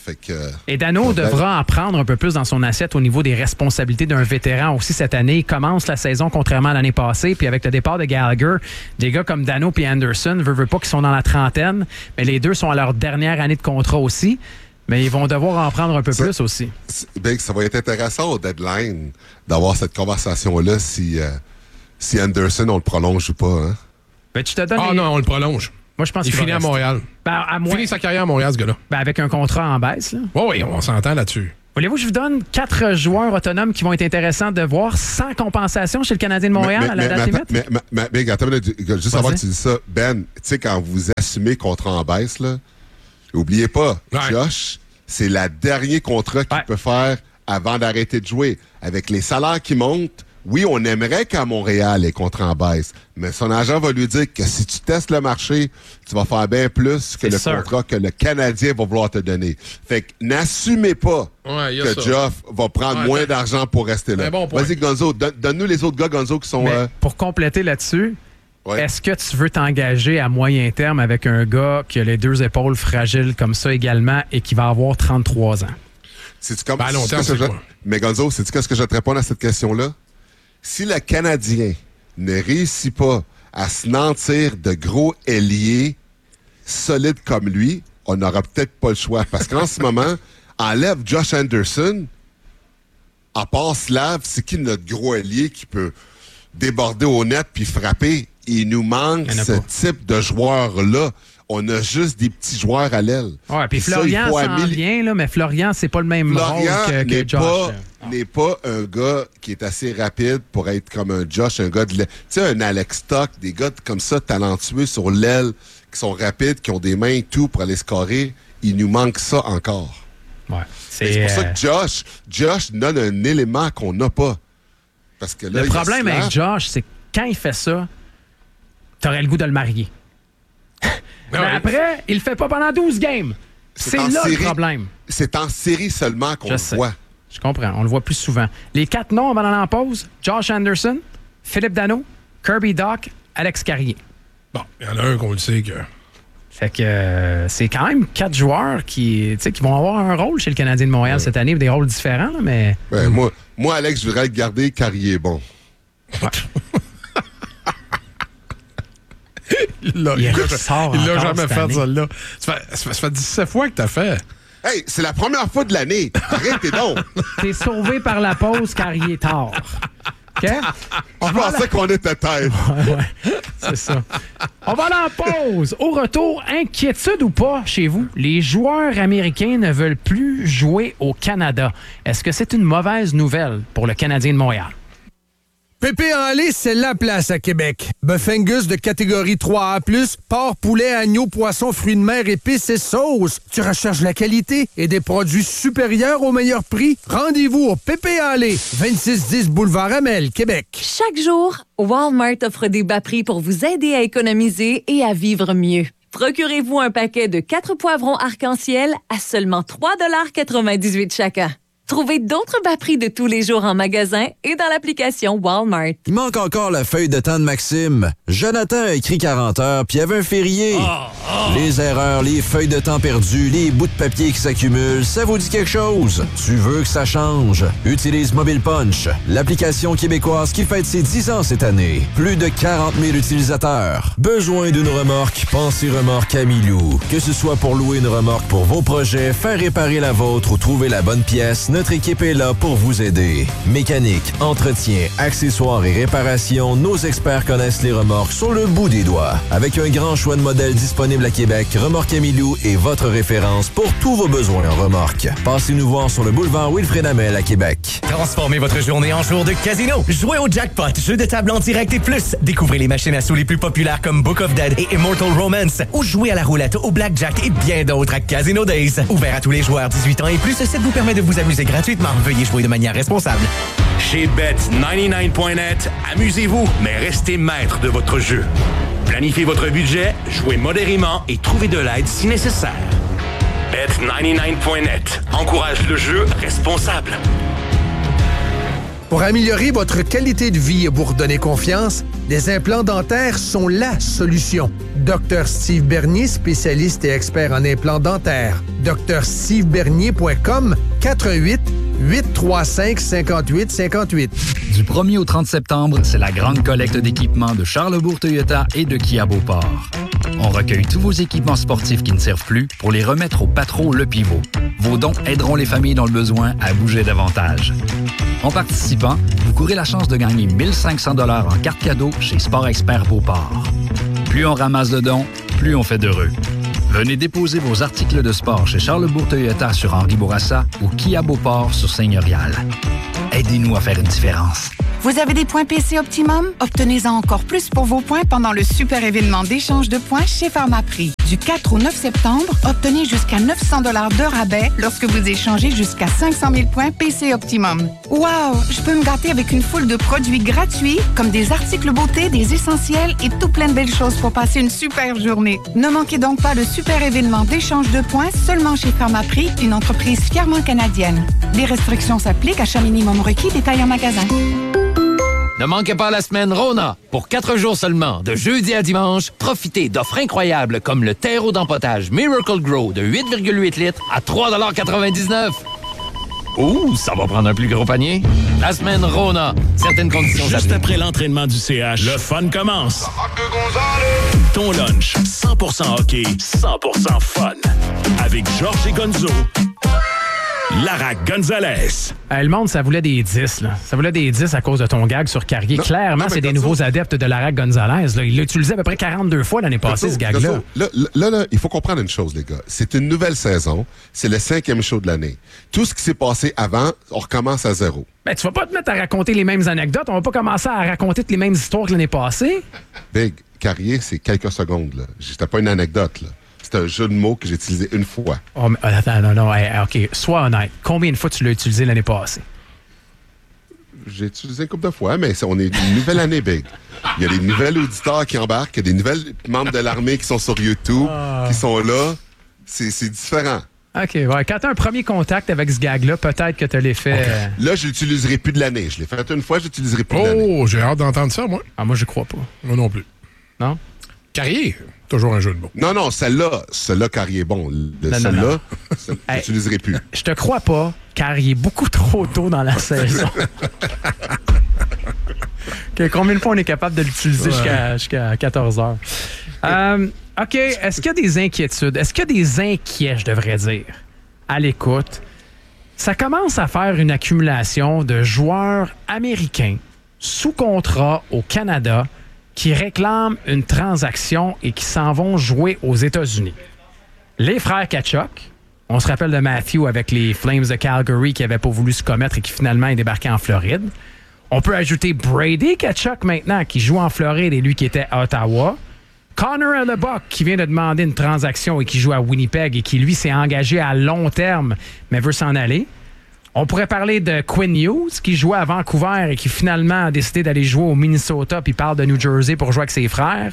Fait que, et Dano devra en prendre un peu plus dans son assiette au niveau des responsabilités d'un vétéran aussi cette année. Il commence la saison contrairement à l'année passée. Puis avec le départ de Gallagher, des gars comme Dano et Anderson, veut pas qu'ils sont dans la trentaine, mais les deux sont à leur dernière année de contrat aussi. Mais ils vont devoir en prendre un peu plus aussi. Bien, ça va être intéressant au deadline d'avoir cette conversation-là si Anderson, on le prolonge ou pas. Hein? Ben, tu te donnes non, on le prolonge. Moi, je pense qu'il finit à Montréal. Il finit sa carrière à Montréal, ce gars-là. Ben, avec un contrat en baisse. Là. Oui, on s'entend là-dessus. Voulez-vous que je vous donne 4 joueurs autonomes qui vont être intéressants de voir sans compensation chez le Canadien de Montréal à la date limite? Mais attends, juste avant que tu dis ça, Ben, tu sais, quand vous assumez contrat en baisse, là, n'oubliez pas, Josh, c'est le dernier contrat qu'il peut faire avant d'arrêter de jouer. Avec les salaires qui montent, oui, on aimerait qu'à Montréal, les contrats en baisse, mais son agent va lui dire que si tu testes le marché, tu vas faire bien plus que contrat que le Canadien va vouloir te donner. Fait que n'assumez pas que Geoff va prendre moins d'argent pour rester là. Bon, vas-y, Gonzo, donne-nous les autres gars, Gonzo, qui sont... Pour compléter là-dessus, est-ce que tu veux t'engager à moyen terme avec un gars qui a les 2 épaules fragiles comme ça également et qui va avoir 33 ans? À long terme, mais Gonzo, sais-tu qu'est-ce que je vais te répondre à cette question-là? Si le Canadien ne réussit pas à se nantir de gros ailiers solides comme lui, on n'aura peut-être pas le choix. Parce qu'en ce moment, enlève Josh Anderson, à part Slav, c'est qui notre gros ailier qui peut déborder au net puis frapper? Il nous manque ce type de joueur-là. On a juste des petits joueurs à l'aile. Ouais, puis Florian s'en vient, là, mais Florian, c'est pas le même rôle que Josh. N'est pas un gars qui est assez rapide pour être comme un Josh, un gars de l'aile. Tu sais, un Alex Stock, des gars comme ça, talentueux sur l'aile, qui sont rapides, qui ont des mains et tout pour aller scorer. Il nous manque ça encore. Ouais. C'est pour ça que Josh donne un élément qu'on n'a pas. Parce que là, le problème avec Josh, c'est que quand il fait ça, t'aurais le goût de le marier. Mais après, il le fait pas pendant 12 games. C'est là le problème. C'est en série seulement qu'on le voit. Je comprends. On le voit plus souvent. Les 4 noms avant d'aller en pause, Josh Anderson, Philippe Dano, Kirby Dach, Alex Carrier. Bon, il y en a un qu'on le sait que... Fait que c'est quand même 4 joueurs qui vont avoir un rôle chez le Canadien de Montréal cette année, des rôles différents, là, mais... Ouais, moi, Alex, je voudrais le garder Carrier bon. Ouais. Il l'a jamais fait, celle-là. Ça fait 17 fois que t'as fait. Hey, c'est la première fois de l'année. Arrêtez donc. T'es sauvé par la pause car il est tard. OK? Je pensais qu'on était tête. Ouais, c'est ça. On va aller en pause. Au retour, inquiétude ou pas chez vous, les joueurs américains ne veulent plus jouer au Canada. Est-ce que c'est une mauvaise nouvelle pour le Canadien de Montréal? Pépé en lait, c'est la place à Québec. Bœuf Angus de catégorie 3A+, porc, poulet, agneau, poisson, fruits de mer, épices et sauces. Tu recherches la qualité et des produits supérieurs au meilleur prix? Rendez-vous au Pépé en lait, 2610 Boulevard Amel, Québec. Chaque jour, Walmart offre des bas prix pour vous aider à économiser et à vivre mieux. Procurez-vous un paquet de 4 poivrons arc-en-ciel à seulement 3,98 $ chacun. Trouvez d'autres bas prix de tous les jours en magasin et dans l'application Walmart. Il manque encore la feuille de temps de Maxime. Jonathan a écrit 40 heures, puis il y avait un férié. Les erreurs, les feuilles de temps perdues, les bouts de papier qui s'accumulent, ça vous dit quelque chose? Tu veux que ça change? Utilise Mobile Punch, l'application québécoise qui fête ses 10 ans cette année. Plus de 40 000 utilisateurs. Besoin d'une remorque? Pensez remorque Amilou. Que ce soit pour louer une remorque pour vos projets, faire réparer la vôtre ou trouver la bonne pièce, notre équipe est là pour vous aider. Mécanique, entretien, accessoires et réparation, nos experts connaissent les remorques sur le bout des doigts. Avec un grand choix de modèles disponibles à Québec, Remorque Amilou est votre référence pour tous vos besoins en remorque. Passez nous voir sur le boulevard Wilfrid Hamel à Québec. Transformez votre journée en jour de casino. Jouez au jackpot, jeu de table en direct et plus. Découvrez les machines à sous les plus populaires comme Book of Dead et Immortal Romance. Ou jouez à la roulette, au blackjack et bien d'autres à Casino Days. Ouvert à tous les joueurs 18 ans et plus, ce site vous permet de vous amuser gratuitement. Veuillez jouer de manière responsable. Chez Bet99.net, amusez-vous, mais restez maître de votre jeu. Planifiez votre budget, jouez modérément et trouvez de l'aide si nécessaire. Bet99.net encourage le jeu responsable. Pour améliorer votre qualité de vie et vous redonner confiance, les implants dentaires sont la solution. Dr Steve Bernier, spécialiste et expert en implants dentaires. drstevebernier.com, 418-835-5858. Du 1er au 30 septembre, c'est la grande collecte d'équipements de Charlesbourg Toyota et de Kia Beauport. On recueille tous vos équipements sportifs qui ne servent plus pour les remettre au Patro Le Pivot. Vos dons aideront les familles dans le besoin à bouger davantage. En participant, vous courez la chance de gagner 1 500 $ en carte cadeau chez Sport Expert Beauport. Plus on ramasse de dons, plus on fait d'heureux. Venez déposer vos articles de sport chez Charlesbourg Toyota sur Henri Bourassa ou Kia Beauport sur Seigneurial. Aidez-nous à faire une différence. Vous avez des points PC Optimum? Obtenez-en encore plus pour vos points pendant le super événement d'échange de points chez Pharmaprix. Du 4 au 9 septembre, obtenez jusqu'à 900 $ de rabais lorsque vous échangez jusqu'à 500 000 points PC Optimum. Wow! Je peux me gâter avec une foule de produits gratuits, comme des articles beauté, des essentiels et tout plein de belles choses pour passer une super journée. Ne manquez donc pas le super événement d'échange de points seulement chez Pharmaprix, une entreprise fièrement canadienne. Les restrictions s'appliquent, achat minimum requis, détail en magasin. Ne manquez pas la semaine Rona. Pour 4 jours seulement, de jeudi à dimanche, profitez d'offres incroyables comme le terreau d'empotage Miracle Grow de 8,8 litres à 3,99 $. Ouh, ça va prendre un plus gros panier. La semaine Rona. Certaines conditions Juste après l'entraînement du CH, le fun commence. Ton lunch, 100% hockey, 100% fun. Avec Georges et Gonzo. Lara Gonzalez. Le monde, ça voulait des 10. Là. Ça voulait des 10 à cause de ton gag sur Carrier. Clairement, c'est des nouveaux adeptes de Lara Gonzalez. Là. Il l'a utilisé à peu près 42 fois l'année passée, ce gag-là. Là, il faut comprendre une chose, les gars. C'est une nouvelle saison. C'est le 5e show de l'année. Tout ce qui s'est passé avant, on recommence à zéro. Ben, tu vas pas te mettre à raconter les mêmes anecdotes. On va pas commencer à raconter toutes les mêmes histoires que l'année passée. Big, Carrier, c'est quelques secondes. Là. C'était pas une anecdote, là. C'est un jeu de mots que j'ai utilisé une fois. Oh, mais, attends, non, OK. Sois honnête. Combien de fois tu l'as utilisé l'année passée? J'ai utilisé une couple de fois, mais on est une nouvelle année, Big. Il y a des nouvelles auditeurs qui embarquent, il y a des nouvelles membres de l'armée qui sont sur YouTube, qui sont là. C'est différent. OK, ouais. Quand tu as un premier contact avec ce gag-là, peut-être que tu l'as fait... Okay. Là, je l'utiliserai plus de l'année. Je l'ai fait une fois, je l'utiliserai plus de l'année. Oh, j'ai hâte d'entendre ça, moi. Ah, moi, je crois pas. Moi non plus. Non? Carrier, toujours un jeu de mots. Non, celle-là, Carrier, bon. Celle-là, je l'utiliserai plus. Je te crois pas, car il est beaucoup trop tôt dans la saison. Okay, combien de fois on est capable de l'utiliser jusqu'à 14 heures? OK, est-ce qu'il y a des inquiétudes? Est-ce qu'il y a des inquiets, je devrais dire, à l'écoute? Ça commence à faire une accumulation de joueurs américains sous contrat au Canada qui réclament une transaction et qui s'en vont jouer aux États-Unis. Les frères Tkachuk, on se rappelle de Matthew avec les Flames de Calgary qui n'avaient pas voulu se commettre et qui finalement est débarqué en Floride. On peut ajouter Brady Tkachuk maintenant qui joue en Floride et lui qui était à Ottawa. Connor Hellebuck qui vient de demander une transaction et qui joue à Winnipeg et qui lui s'est engagé à long terme mais veut s'en aller. On pourrait parler de Quinn Hughes, qui jouait à Vancouver et qui finalement a décidé d'aller jouer au Minnesota puis parle de New Jersey pour jouer avec ses frères.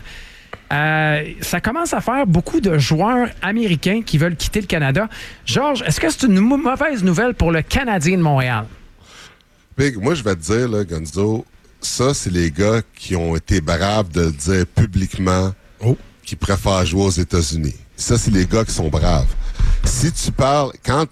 Ça commence à faire beaucoup de joueurs américains qui veulent quitter le Canada. Georges, est-ce que c'est une mauvaise nouvelle pour le Canadien de Montréal? Big, moi, je vais te dire, là, Gonzo, ça, c'est les gars qui ont été braves de dire publiquement qu'ils préfèrent jouer aux États-Unis. Ça, c'est les gars qui sont braves. Si tu parles, quand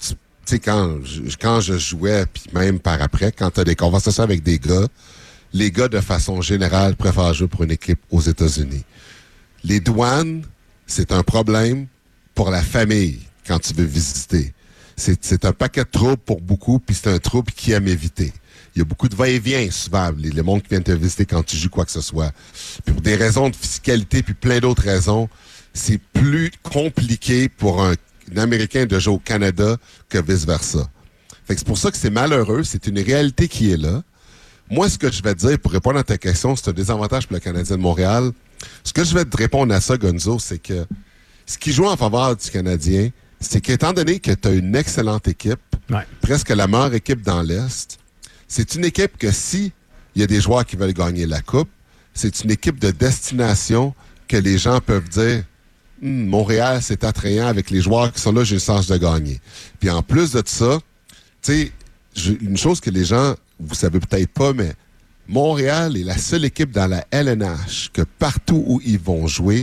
je jouais, puis même par après, quand tu as des conversations avec des gars, les gars, de façon générale, préfèrent jouer pour une équipe aux États-Unis. Les douanes, c'est un problème pour la famille quand tu veux visiter. C'est un paquet de troubles pour beaucoup, puis c'est un trouble qui aime éviter. Il y a beaucoup de va-et-vient, souvent, les mondes qui viennent te visiter quand tu joues quoi que ce soit. Puis pour des raisons de fiscalité, puis plein d'autres raisons, c'est plus compliqué pour un Américain de jouer au Canada que vice-versa. Fait que c'est pour ça que c'est malheureux, c'est une réalité qui est là. Moi, ce que je vais te dire, pour répondre à ta question, c'est un désavantage pour le Canadien de Montréal. Ce que je vais te répondre à ça, Gonzo, c'est que ce qui joue en faveur du Canadien, c'est qu'étant donné que tu as une excellente équipe, presque la meilleure équipe dans l'Est, c'est une équipe que si il y a des joueurs qui veulent gagner la Coupe, c'est une équipe de destination que les gens peuvent dire Montréal, c'est attrayant avec les joueurs qui sont là, j'ai le sens de gagner. Puis en plus de ça, tu sais, une chose que les gens, vous savez peut-être pas, mais Montréal est la seule équipe dans la LNH que partout où ils vont jouer,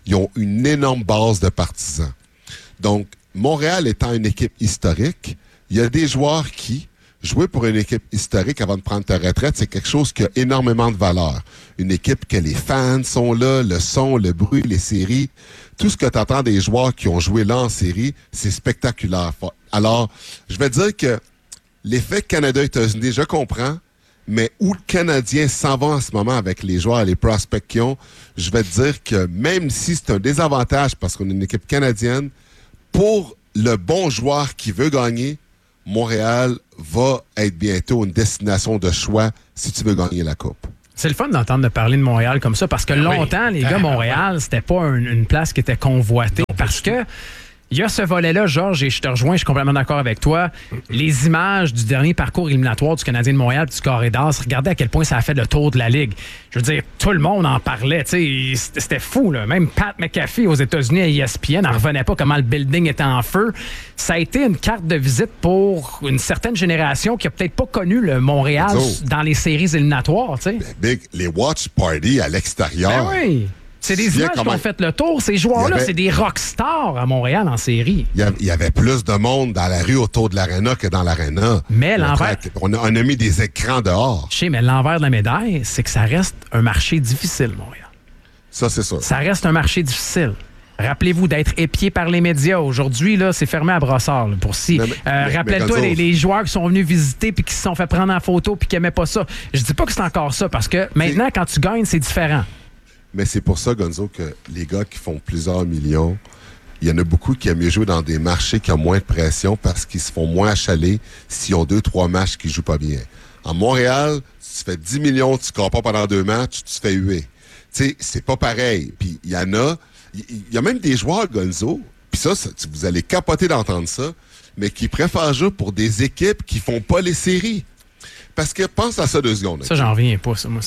ils ont une énorme base de partisans. Donc, Montréal étant une équipe historique, il y a des joueurs qui, jouer pour une équipe historique avant de prendre ta retraite, c'est quelque chose qui a énormément de valeur. Une équipe que les fans sont là, le son, le bruit, les séries, tout ce que tu entends des joueurs qui ont joué là en série, c'est spectaculaire. Alors, je vais dire que l'effet Canada-États-Unis, je comprends, mais où le Canadien s'en va en ce moment avec les joueurs et les prospects qu'ils ont, je vais te dire que même si c'est un désavantage parce qu'on est une équipe canadienne, pour le bon joueur qui veut gagner, Montréal va être bientôt une destination de choix si tu veux gagner la Coupe. C'est le fun d'entendre parler de Montréal comme ça parce que longtemps, les gars, Montréal, c'était pas une place qui était convoitée parce que il y a ce volet-là, Georges, et je te rejoins, je suis complètement d'accord avec toi. Les images du dernier parcours éliminatoire du Canadien de Montréal du Carré d'As, regardez à quel point ça a fait le tour de la Ligue. Je veux dire, tout le monde en parlait. C'était fou, là. Même Pat McAfee aux États-Unis à ESPN n'en revenait pas comment le building était en feu. Ça a été une carte de visite pour une certaine génération qui a peut-être pas connu le Montréal dans les séries éliminatoires. Big, les watch parties à l'extérieur. Ben oui. C'est des images qui ont fait le tour. Ces joueurs-là, c'est des rockstars à Montréal en série. Il y avait plus de monde dans la rue autour de l'aréna que dans l'aréna. Mais l'envers... On a mis des écrans dehors. Je sais, mais l'envers de la médaille, c'est que ça reste un marché difficile, Montréal. Ça, c'est sûr. Ça reste un marché difficile. Rappelez-vous d'être épié par les médias. Aujourd'hui, là, c'est fermé à Brossard. Rappelle-toi les joueurs qui sont venus visiter puis qui se sont fait prendre en photo puis qui n'aimaient pas ça. Je dis pas que c'est encore ça parce que maintenant, quand tu gagnes, c'est différent. Mais c'est pour ça, Gonzo, que les gars qui font plusieurs millions, il y en a beaucoup qui aiment mieux jouer dans des marchés qui ont moins de pression parce qu'ils se font moins achaler s'ils ont 2-3 matchs qui jouent pas bien. En Montréal, si tu fais 10 millions, tu ne scores pas pendant 2 matchs, tu te fais huer. Tu sais, c'est pas pareil. Puis il y en a... Il y a même des joueurs, Gonzo, puis ça, vous allez capoter d'entendre ça, mais qui préfèrent jouer pour des équipes qui font pas les séries. Parce que pense à ça 2 secondes. Ça, j'en reviens pas, ça. Moi,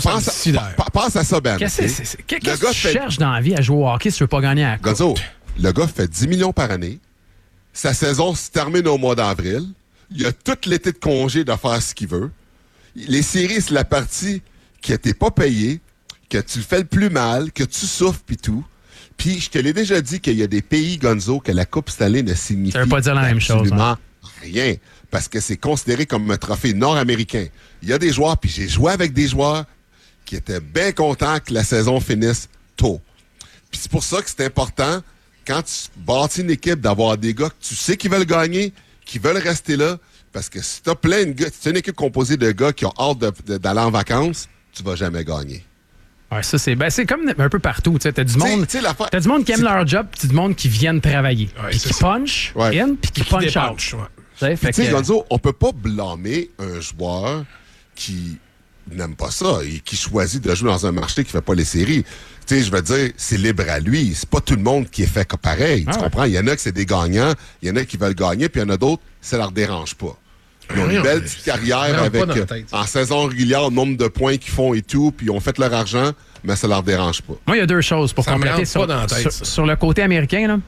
pense à ça, Ben. Qu'est-ce que tu cherches dans la vie à jouer au hockey si tu veux pas gagner à la Coupe? Gonzo, le gars fait 10 millions par année. Sa saison se termine au mois d'avril. Il a tout l'été de congé de faire ce qu'il veut. Les séries, c'est la partie que t'es pas payé, que tu le fais le plus mal, que tu souffres pis tout. Puis, je te l'ai déjà dit qu'il y a des pays, Gonzo, que la Coupe Stanley ne signifie ça veut pas dire la même chose, absolument rien. Parce que c'est considéré comme un trophée nord-américain. Il y a des joueurs, puis j'ai joué avec des joueurs qui étaient bien contents que la saison finisse tôt. Puis c'est pour ça que c'est important, quand tu bâtis une équipe, d'avoir des gars que tu sais qu'ils veulent gagner, qui veulent rester là. Parce que si t'as plein de gars, si c'est une équipe composée de gars qui ont hâte d'aller en vacances, tu vas jamais gagner. Ouais, ça, c'est comme un peu partout. T'as du monde qui aime leur job, puis du monde qui viennent travailler. Ouais, puis qui punch in, puis qui punch out. Tu sais, Gonzo, on peut pas blâmer un joueur qui n'aime pas ça et qui choisit de jouer dans un marché qui fait pas les séries. Tu sais, je veux dire, c'est libre à lui. C'est pas tout le monde qui est fait pareil. Tu comprends? Il y en a que c'est des gagnants, il y en a qui veulent gagner, puis il y en a d'autres, ça leur dérange pas. Ils ont une belle petite carrière avec, en saison régulière, le nombre de points qu'ils font et tout, puis ils ont fait leur argent, mais ça leur dérange pas. Moi, il y a 2 choses pour compléter sur le côté américain, là.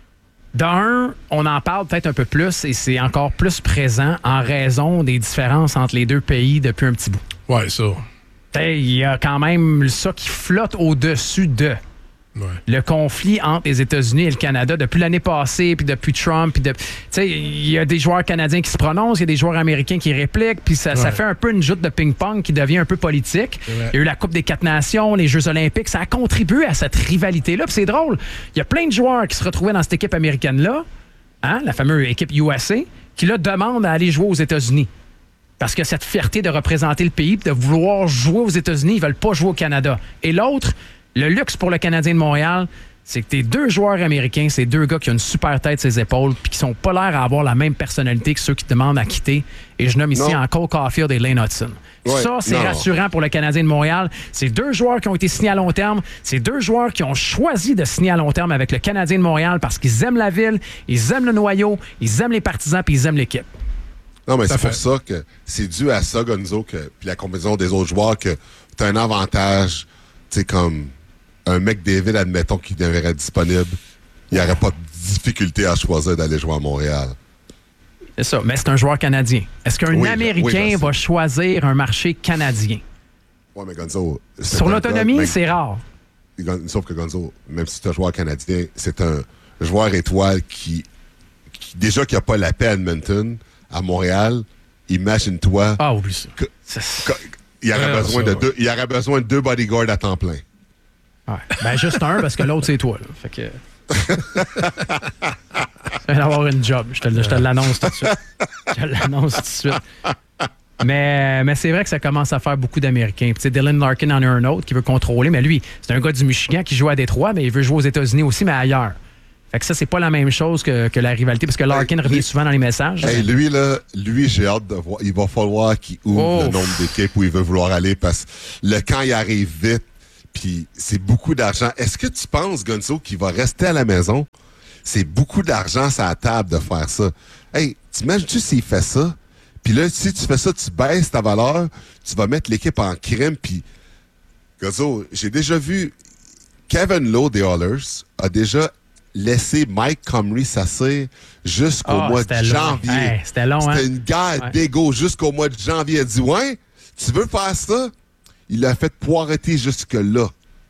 D'un, on en parle peut-être un peu plus et c'est encore plus présent en raison des différences entre les 2 pays depuis un petit bout. Ouais, ça. Il y a quand même ça qui flotte au-dessus de le conflit entre les États-Unis et le Canada depuis l'année passée, puis depuis Trump. Il y a des joueurs canadiens qui se prononcent, il y a des joueurs américains qui répliquent, puis ça fait un peu une joute de ping-pong qui devient un peu politique. Il y a eu la Coupe des 4 Nations, les Jeux olympiques, ça a contribué à cette rivalité-là. Puis c'est drôle, il y a plein de joueurs qui se retrouvaient dans cette équipe américaine-là, la fameuse équipe USA, qui là demandent à aller jouer aux États-Unis. Parce que cette fierté de représenter le pays, de vouloir jouer aux États-Unis, ils veulent pas jouer au Canada. Et l'autre, le luxe pour le Canadien de Montréal, c'est que tes 2 joueurs américains, c'est 2 gars qui ont une super tête sur les épaules puis qui sont pas l'air à avoir la même personnalité que ceux qui te demandent à quitter. Et je nomme ici Cole Caulfield et Lane Hudson. Ça, c'est rassurant pour le Canadien de Montréal. C'est 2 joueurs qui ont été signés à long terme. C'est 2 joueurs qui ont choisi de signer à long terme avec le Canadien de Montréal parce qu'ils aiment la ville, ils aiment le noyau, ils aiment les partisans puis ils aiment l'équipe. Non, mais c'est pour ça que c'est dû à ça, Gonzo, puis la combinaison des autres joueurs, que tu as un avantage, tu sais, comme un McDavid, admettons, qui devrait être disponible, il n'y aurait pas de difficulté à choisir d'aller jouer à Montréal. C'est ça, mais c'est un joueur canadien. Est-ce qu'un Américain va choisir un marché canadien? Oui, mais Gonzo... Sur l'autonomie, c'est rare. sauf que Gonzo, même si c'est un joueur canadien, c'est un joueur étoile qui déjà qui n'a pas la paix à Edmonton, à Montréal, imagine-toi. Ah, oublie ça. Il aurait besoin de 2 bodyguards à temps plein. Ouais. Ben, juste un, parce que l'autre, c'est toi. Là. Fait que. Tu viens d'avoir une job. Je te l'annonce tout de suite. Mais c'est vrai que ça commence à faire beaucoup d'Américains. Puis, Dylan Larkin en a un autre qui veut contrôler, mais lui, c'est un gars du Michigan qui joue à Détroit, mais il veut jouer aux États-Unis aussi, mais ailleurs. Fait que ça, c'est pas la même chose que la rivalité, parce que Larkin revient souvent dans les messages. Lui, j'ai hâte de voir. Il va falloir qu'il ouvre le nombre d'équipes où il veut vouloir aller, parce que le camp, il arrive vite, puis c'est beaucoup d'argent. Est-ce que tu penses, Gonzo, qu'il va rester à la maison? C'est beaucoup d'argent sur la table de faire ça. Hey, t'imagines-tu s'il fait ça? Puis là, si tu fais ça, tu baisses ta valeur, tu vas mettre l'équipe en crime, puis Gonzo, j'ai déjà vu Kevin Lowe des Oilers a déjà laissé Mike Comrie s'asseoir jusqu'au mois de janvier. Hey, c'était long, hein? C'était une guerre d'égo jusqu'au mois de janvier. Il a dit, ouais, tu veux faire ça? Il l'a fait poireter jusque-là.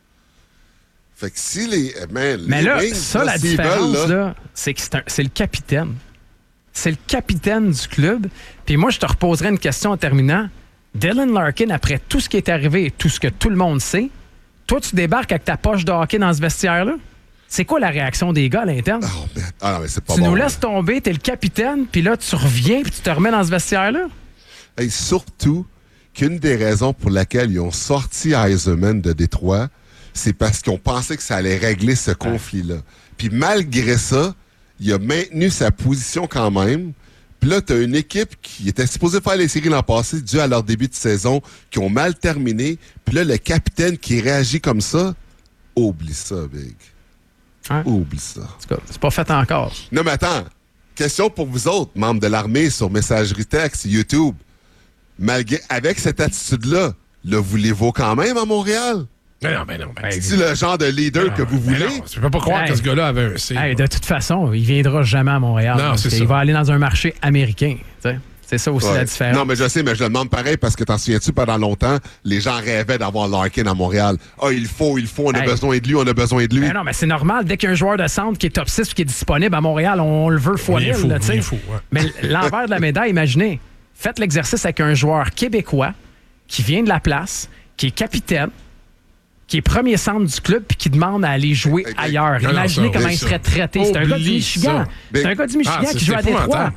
Fait que si les... Mais là, Wings, la différence, là, c'est que c'est le capitaine. C'est le capitaine du club. Puis moi, je te reposerai une question en terminant. Dylan Larkin, après tout ce qui est arrivé et tout ce que tout le monde sait, toi, tu débarques avec ta poche de hockey dans ce vestiaire-là? C'est quoi la réaction des gars à l'interne? Non, mais c'est pas tu bon, nous laisses tomber, t'es le capitaine, puis là, tu reviens, puis tu te remets dans ce vestiaire-là? Et surtout qu'une des raisons pour laquelle ils ont sorti Eisenman de Détroit, c'est parce qu'ils ont pensé que ça allait régler ce conflit-là. Puis malgré ça, il a maintenu sa position quand même. Puis là, tu as une équipe qui était supposée faire les séries l'an passé dû à leur début de saison, qui ont mal terminé. Puis là, le capitaine qui réagit comme ça, oublie ça, Big. Hein? Oublie ça. C'est pas fait encore. Non, mais attends. Question pour vous autres, membres de l'armée, sur messagerie texte, YouTube. Avec cette attitude-là, le voulez-vous quand même à Montréal? Non. C'est le genre de leader que vous voulez? Non, tu peux pas croire que ce gars-là avait un C. De toute façon, il viendra jamais à Montréal. Non, c'est ça. Il va aller dans un marché américain. T'sais. C'est ça aussi la différence. Non, mais je sais, mais je le demande pareil parce que t'en souviens-tu, pendant longtemps, les gens rêvaient d'avoir Larkin à Montréal. Il faut, on a besoin de lui. Mais non, mais c'est normal. Dès qu'il y a un joueur de centre qui est top 6 et qui est disponible à Montréal, on le veut fois 1000. Mais l'envers de la médaille, imaginez, faites l'exercice avec un joueur québécois qui vient de la place, qui est capitaine, qui est premier centre du club puis qui demande à aller jouer ailleurs. Imaginez comment il serait traité. C'est un gars du Michigan. C'est un gars du Michigan qui joue à Détroit.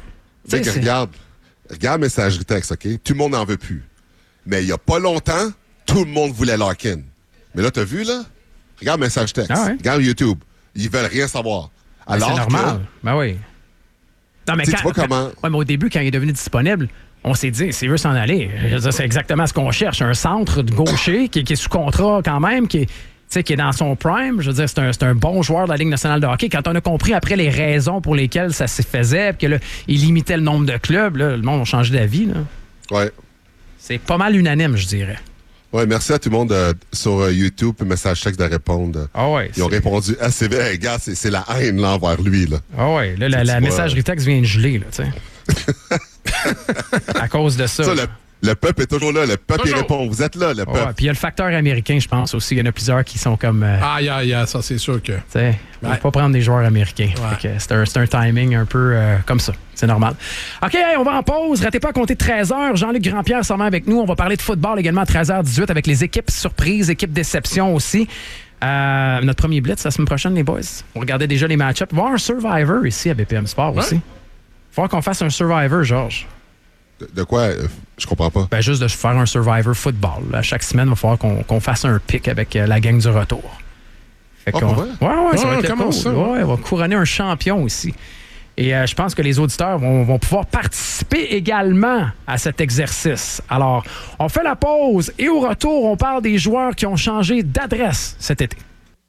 Regarde messagerie texte, OK? Tout le monde n'en veut plus. Mais il n'y a pas longtemps, tout le monde voulait Larkin. Mais là, t'as vu, là? Regarde message texte. Regarde YouTube. Ils veulent rien savoir. Alors c'est normal. Ben oui. Non, mais mais au début, quand il est devenu disponible, on s'est dit, s'il veut s'en aller, c'est exactement ce qu'on cherche. Un centre de gaucher qui est sous contrat quand même, qui est dans son prime. Je veux dire, c'est un bon joueur de la Ligue nationale de hockey. Quand on a compris après les raisons pour lesquelles ça se faisait, puis que là, il limitait le nombre de clubs, là, le monde a changé d'avis. Ouais. C'est pas mal unanime, je dirais. Ouais, merci à tout le monde sur YouTube, message texte de répondre. Ils ont répondu assez bien. Hey, gars, c'est la haine là, envers lui. Là. Là, la messagerie texte vient de geler, là, tu sais. À cause de ça. Le peuple est toujours là. Le peuple, il répond. Vous êtes là, le peuple. Puis il y a le facteur américain, je pense aussi. Il y en a plusieurs qui sont comme... ça, c'est sûr que... On ne va pas prendre des joueurs américains. C'est un timing un peu comme ça. C'est normal. OK, on va en pause. Ratez pas à compter 13h. Jean-Luc Grandpierre s'en met avec nous. On va parler de football également à 13h18 avec les équipes surprises, équipes déception aussi. Notre premier blitz la semaine prochaine, les boys. On regardait déjà les match-ups. Il va y avoir un Survivor ici à BPM Sport aussi. Il va falloir qu'on fasse un Survivor, Georges. De quoi? Je comprends pas. Juste de faire un Survivor football. À chaque semaine, il va falloir qu'on fasse un pick avec la gang du retour. Ouais, ça va être cool. On va couronner un champion aussi. Et je pense que les auditeurs vont pouvoir participer également à cet exercice. Alors, on fait la pause et au retour, on parle des joueurs qui ont changé d'adresse cet été.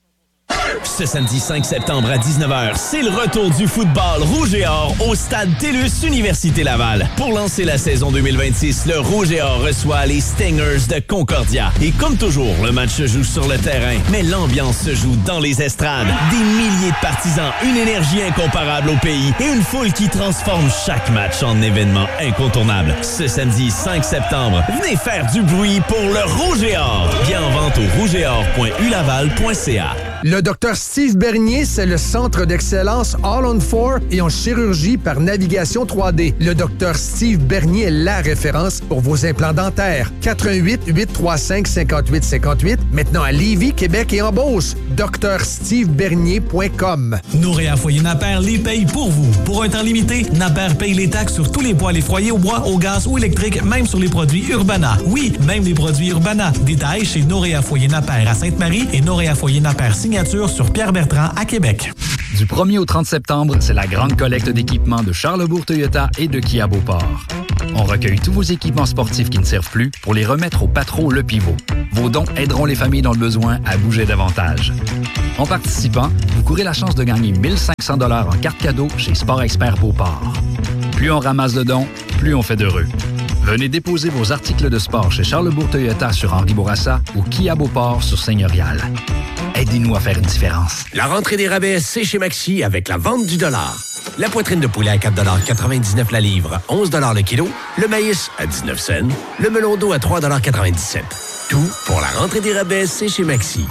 Ce samedi 5 septembre à 19h, c'est le retour du football rouge et or au stade TELUS Université Laval. Pour lancer la saison 2026, le rouge et or reçoit les Stingers de Concordia. Et comme toujours, le match se joue sur le terrain, mais l'ambiance se joue dans les estrades. Des milliers de partisans, une énergie incomparable au pays et une foule qui transforme chaque match en événement incontournable. Ce samedi 5 septembre, venez faire du bruit pour le rouge et or. Bien en vente au rougeetor.ulaval.ca. Le Dr Steve Bernier, c'est le centre d'excellence All on 4 et en chirurgie par navigation 3D. Le Dr Steve Bernier est la référence pour vos implants dentaires. 88 835 58 58. Maintenant à Lévis, Québec et en Beauce. drstevebernier.com. Noréa Foyer Napper les paye pour vous. Pour un temps limité, Napper paye les taxes sur tous les poêles et foyers au bois, au gaz ou électrique, même sur les produits Urbana. Oui, même les produits Urbana. Détails chez Noréa Foyer Napper à Sainte-Marie et Noréa Foyer Napper Signature sur Pierre-Bertrand à Québec. Du 1er au 30 septembre, c'est la grande collecte d'équipements de Charlesbourg Toyota et de Kia Beauport. On recueille tous vos équipements sportifs qui ne servent plus pour les remettre au Patro Le Pivot. Vos dons aideront les familles dans le besoin à bouger davantage. En participant, vous courez la chance de gagner 1 500 $ en carte cadeau chez Sport Expert Beauport. Plus on ramasse de dons, plus on fait d'heureux. Venez déposer vos articles de sport chez Charlesbourg Toyota sur Henri Bourassa ou Kia Beauport sur Seigneurial. Aidez-nous à faire une différence. La rentrée des rabais, c'est chez Maxi avec la vente du dollar. La poitrine de poulet à 4,99 $ la livre, 11 $ le kilo. Le maïs à 19 cents. Le melon d'eau à 3,97 $. Tout pour la rentrée des rabais, c'est chez Maxi.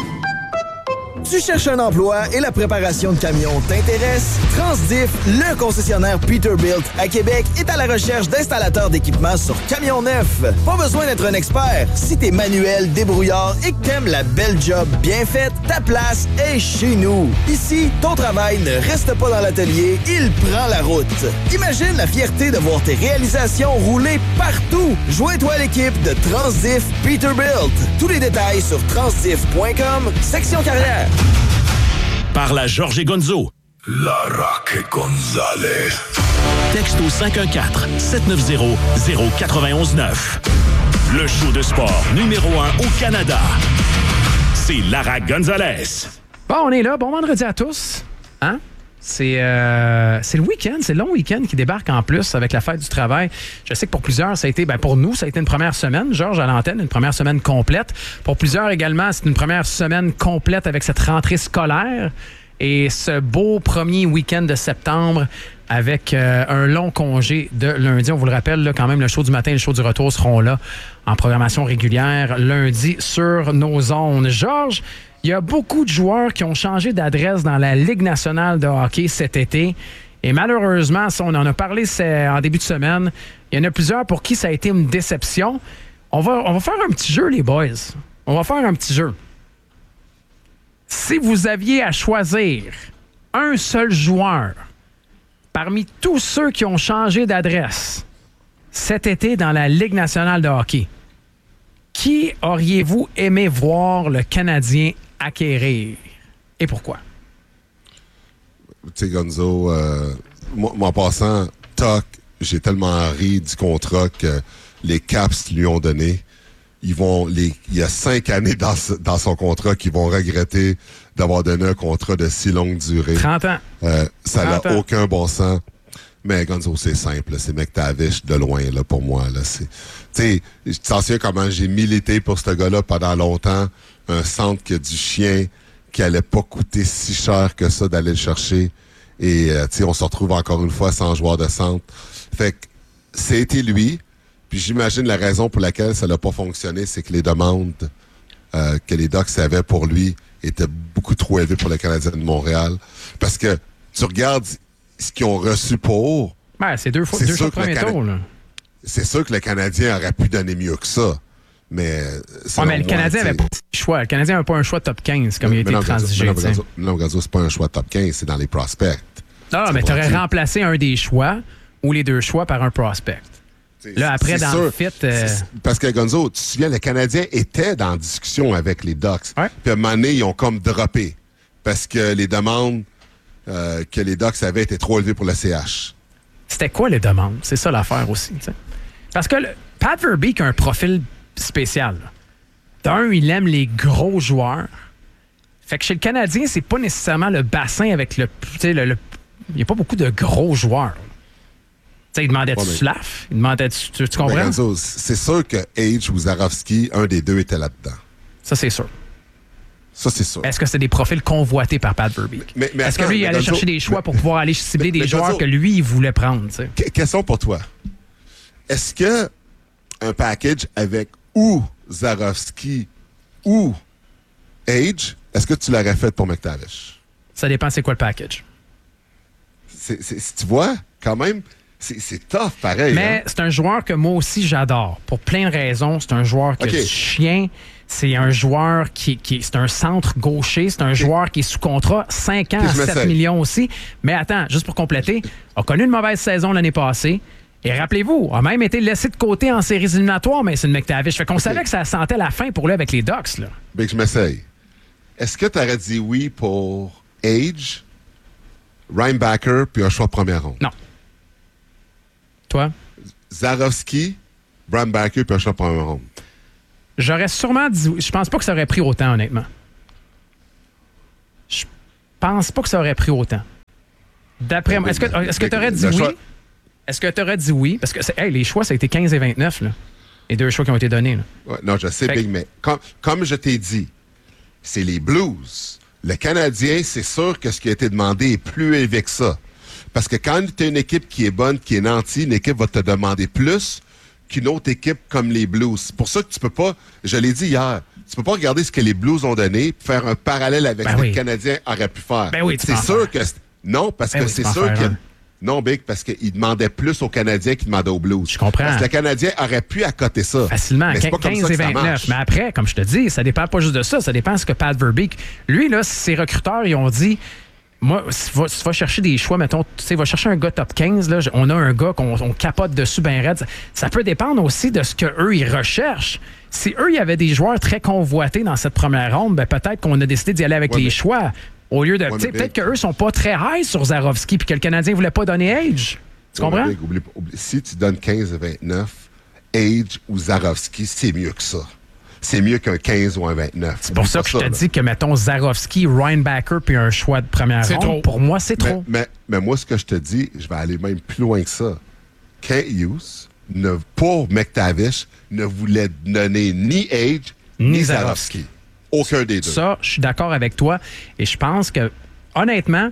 Tu cherches un emploi et la préparation de camions t'intéresse? Transdiff, le concessionnaire Peterbilt à Québec, est à la recherche d'installateurs d'équipements sur camions neufs. Pas besoin d'être un expert. Si t'es manuel, débrouillard et que t'aimes la belle job bien faite, ta place est chez nous. Ici, ton travail ne reste pas dans l'atelier, il prend la route. Imagine la fierté de voir tes réalisations rouler partout. Joins-toi à l'équipe de Transdiff Peterbilt. Tous les détails sur transdiff.com, section carrière. Par la Georges et Gonzo. La Roque Gonzalez. Texte au 514-790-0919. Le show de sport numéro 1 au Canada. C'est Lara Gonzalez. Bon, on est là. Bon vendredi à tous. Hein? C'est le week-end, c'est le long week-end qui débarque en plus avec la fête du travail. Je sais que pour plusieurs, ça a été, pour nous, ça a été une première semaine, Georges, à l'antenne, une première semaine complète. Pour plusieurs également, c'est une première semaine complète avec cette rentrée scolaire et ce beau premier week-end de septembre avec un long congé de lundi. On vous le rappelle, là, quand même, le show du matin et le show du retour seront là en programmation régulière lundi sur nos ondes. Georges, il y a beaucoup de joueurs qui ont changé d'adresse dans la Ligue nationale de hockey cet été. Et malheureusement, on en a parlé en début de semaine, il y en a plusieurs pour qui ça a été une déception. On va faire un petit jeu, les boys. On va faire un petit jeu. Si vous aviez à choisir un seul joueur parmi tous ceux qui ont changé d'adresse cet été dans la Ligue nationale de hockey, qui auriez-vous aimé voir le Canadien acquérir? Et pourquoi? Tu sais, Gonzo, moi, en passant, j'ai tellement ri du contrat que les Caps lui ont donné. Il y a 5 années dans son contrat qu'ils vont regretter d'avoir donné un contrat de si longue durée. 30 ans. Ça n'a aucun bon sens. Mais Gonzo, c'est simple. C'est McTavish de loin, là, pour moi. Tu sais, je t'en souviens comment j'ai milité pour ce gars-là pendant longtemps. Un centre qui a du chien, qui allait pas coûter si cher que ça d'aller le chercher. Et, tu sais, on se retrouve encore une fois sans joueur de centre. Fait que c'était lui. Puis j'imagine la raison pour laquelle ça n'a pas fonctionné, c'est que les demandes que les Ducks avaient pour lui étaient beaucoup trop élevées pour le Canadien de Montréal. Parce que tu regardes ce qu'ils ont reçu pour... c'est deux fois le premier tour, là. C'est sûr que le Canadien aurait pu donner mieux que ça. Mais le Canadien n'avait pas de choix. Le Canadien n'avait pas un choix top 15 comme il a été transigé. Non, Gonzo, c'est pas un choix top 15, c'est dans les prospects. Non, mais tu aurais remplacé un des choix ou les deux choix par un prospect. Là, après, dans le fit... Parce que, Gonzo, tu te souviens, le Canadien était dans discussion avec les Ducks. Ouais. Puis à un moment donné, ils ont comme droppé. Parce que les demandes que les Ducks avaient étaient trop élevées pour le CH. C'était quoi les demandes? C'est ça l'affaire aussi. T'sais. Parce que Pat Verbeek a un profil spécial. D'un, il aime les gros joueurs. Fait que chez le Canadien, c'est pas nécessairement le bassin avec le... il n'y a pas beaucoup de gros joueurs. T'sais, il demandait du Slav, il demandait tu comprends? Renzo, c'est sûr que Age ou Zarovski, un des deux était là-dedans. Ça, c'est sûr. Ça, c'est sûr. Est-ce que c'est des profils convoités par Pat Verbeek? Mais est-ce que lui, il allait chercher des choix pour pouvoir aller cibler des joueurs que lui, il voulait prendre? T'sais? Question pour toi. Est-ce que un package avec ou Zarovski ou Age, est-ce que tu l'aurais fait pour McTavish? Ça dépend c'est quoi le package. Tu vois, quand même... C'est tough, pareil. Mais c'est un joueur que moi aussi, j'adore. Pour plein de raisons. C'est un joueur qui a du chien. C'est un joueur c'est un centre gaucher. C'est un joueur qui est sous contrat 5 ans à 7 millions aussi. Mais attends, juste pour compléter, a connu une mauvaise saison l'année passée. Et rappelez-vous, a même été laissé de côté en séries éliminatoires, mais c'est une McTavish. Fait qu'on savait que ça sentait la fin pour lui avec les Ducks. Là. Big, je m'essaye. Est-ce que tu aurais dit oui pour Age, Reinbacker, puis un choix de première ronde? Non. Toi? Zarovski, Reinbacker, puis un choix de première ronde. J'aurais sûrement dit... Je pense pas que ça aurait pris autant, honnêtement. Je pense pas que ça aurait pris autant. D'après moi... Est-ce que tu aurais dit oui? Est-ce que tu aurais dit oui? Parce que les choix, ça a été 15 et 29, là. Les deux choix qui ont été donnés. Là. Ouais, non, je sais, Big, mais comme je t'ai dit, c'est les Blues. Le Canadien, c'est sûr que ce qui a été demandé est plus élevé que ça. Parce que quand tu as une équipe qui est bonne, qui est nantie, une équipe va te demander plus qu'une autre équipe comme les Blues. C'est pour ça que tu peux pas, je l'ai dit hier, tu peux pas regarder ce que les Blues ont donné et faire un parallèle avec ce que le Canadien aurait pu faire. Ben oui, c'est sûr que... Non, parce que c'est sûr que... Non, Big, parce qu'il demandait plus aux Canadiens qu'il demandait aux Blues. Je comprends. Parce que le Canadien aurait pu accoter ça. Facilement, mais 15 et 29. Mais après, comme je te dis, ça dépend pas juste de ça. Ça dépend de ce que Pat Verbeek... Lui, là, ses recruteurs, ils ont dit... Moi, si tu vas chercher des choix, mettons, tu sais, va chercher un gars top 15, là, on a un gars qu'on capote dessus ben raide. Ça peut dépendre aussi de ce qu'eux, ils recherchent. Si eux, il y avait des joueurs très convoités dans cette première ronde, ben peut-être qu'on a décidé d'y aller avec les choix. Au lieu de. Peut-être qu'eux sont pas très high sur Zarovski puis que le Canadien voulait pas donner Age. Tu comprends? Oublie, si tu donnes 15 et 29, Age ou Zarovski, c'est mieux que ça. C'est mieux qu'un 15 ou un 29. C'est pour ça que je te dis que, mettons, Zarovski, Reinbacker puis un choix de première ronde, trop. Pour moi, c'est trop. Mais moi, ce que je te dis, je vais aller même plus loin que ça. Kent Hughes, pour McTavish, ne voulait donner ni Age ni Zarovski. Aucun des deux. Ça, je suis d'accord avec toi. Et je pense que, honnêtement,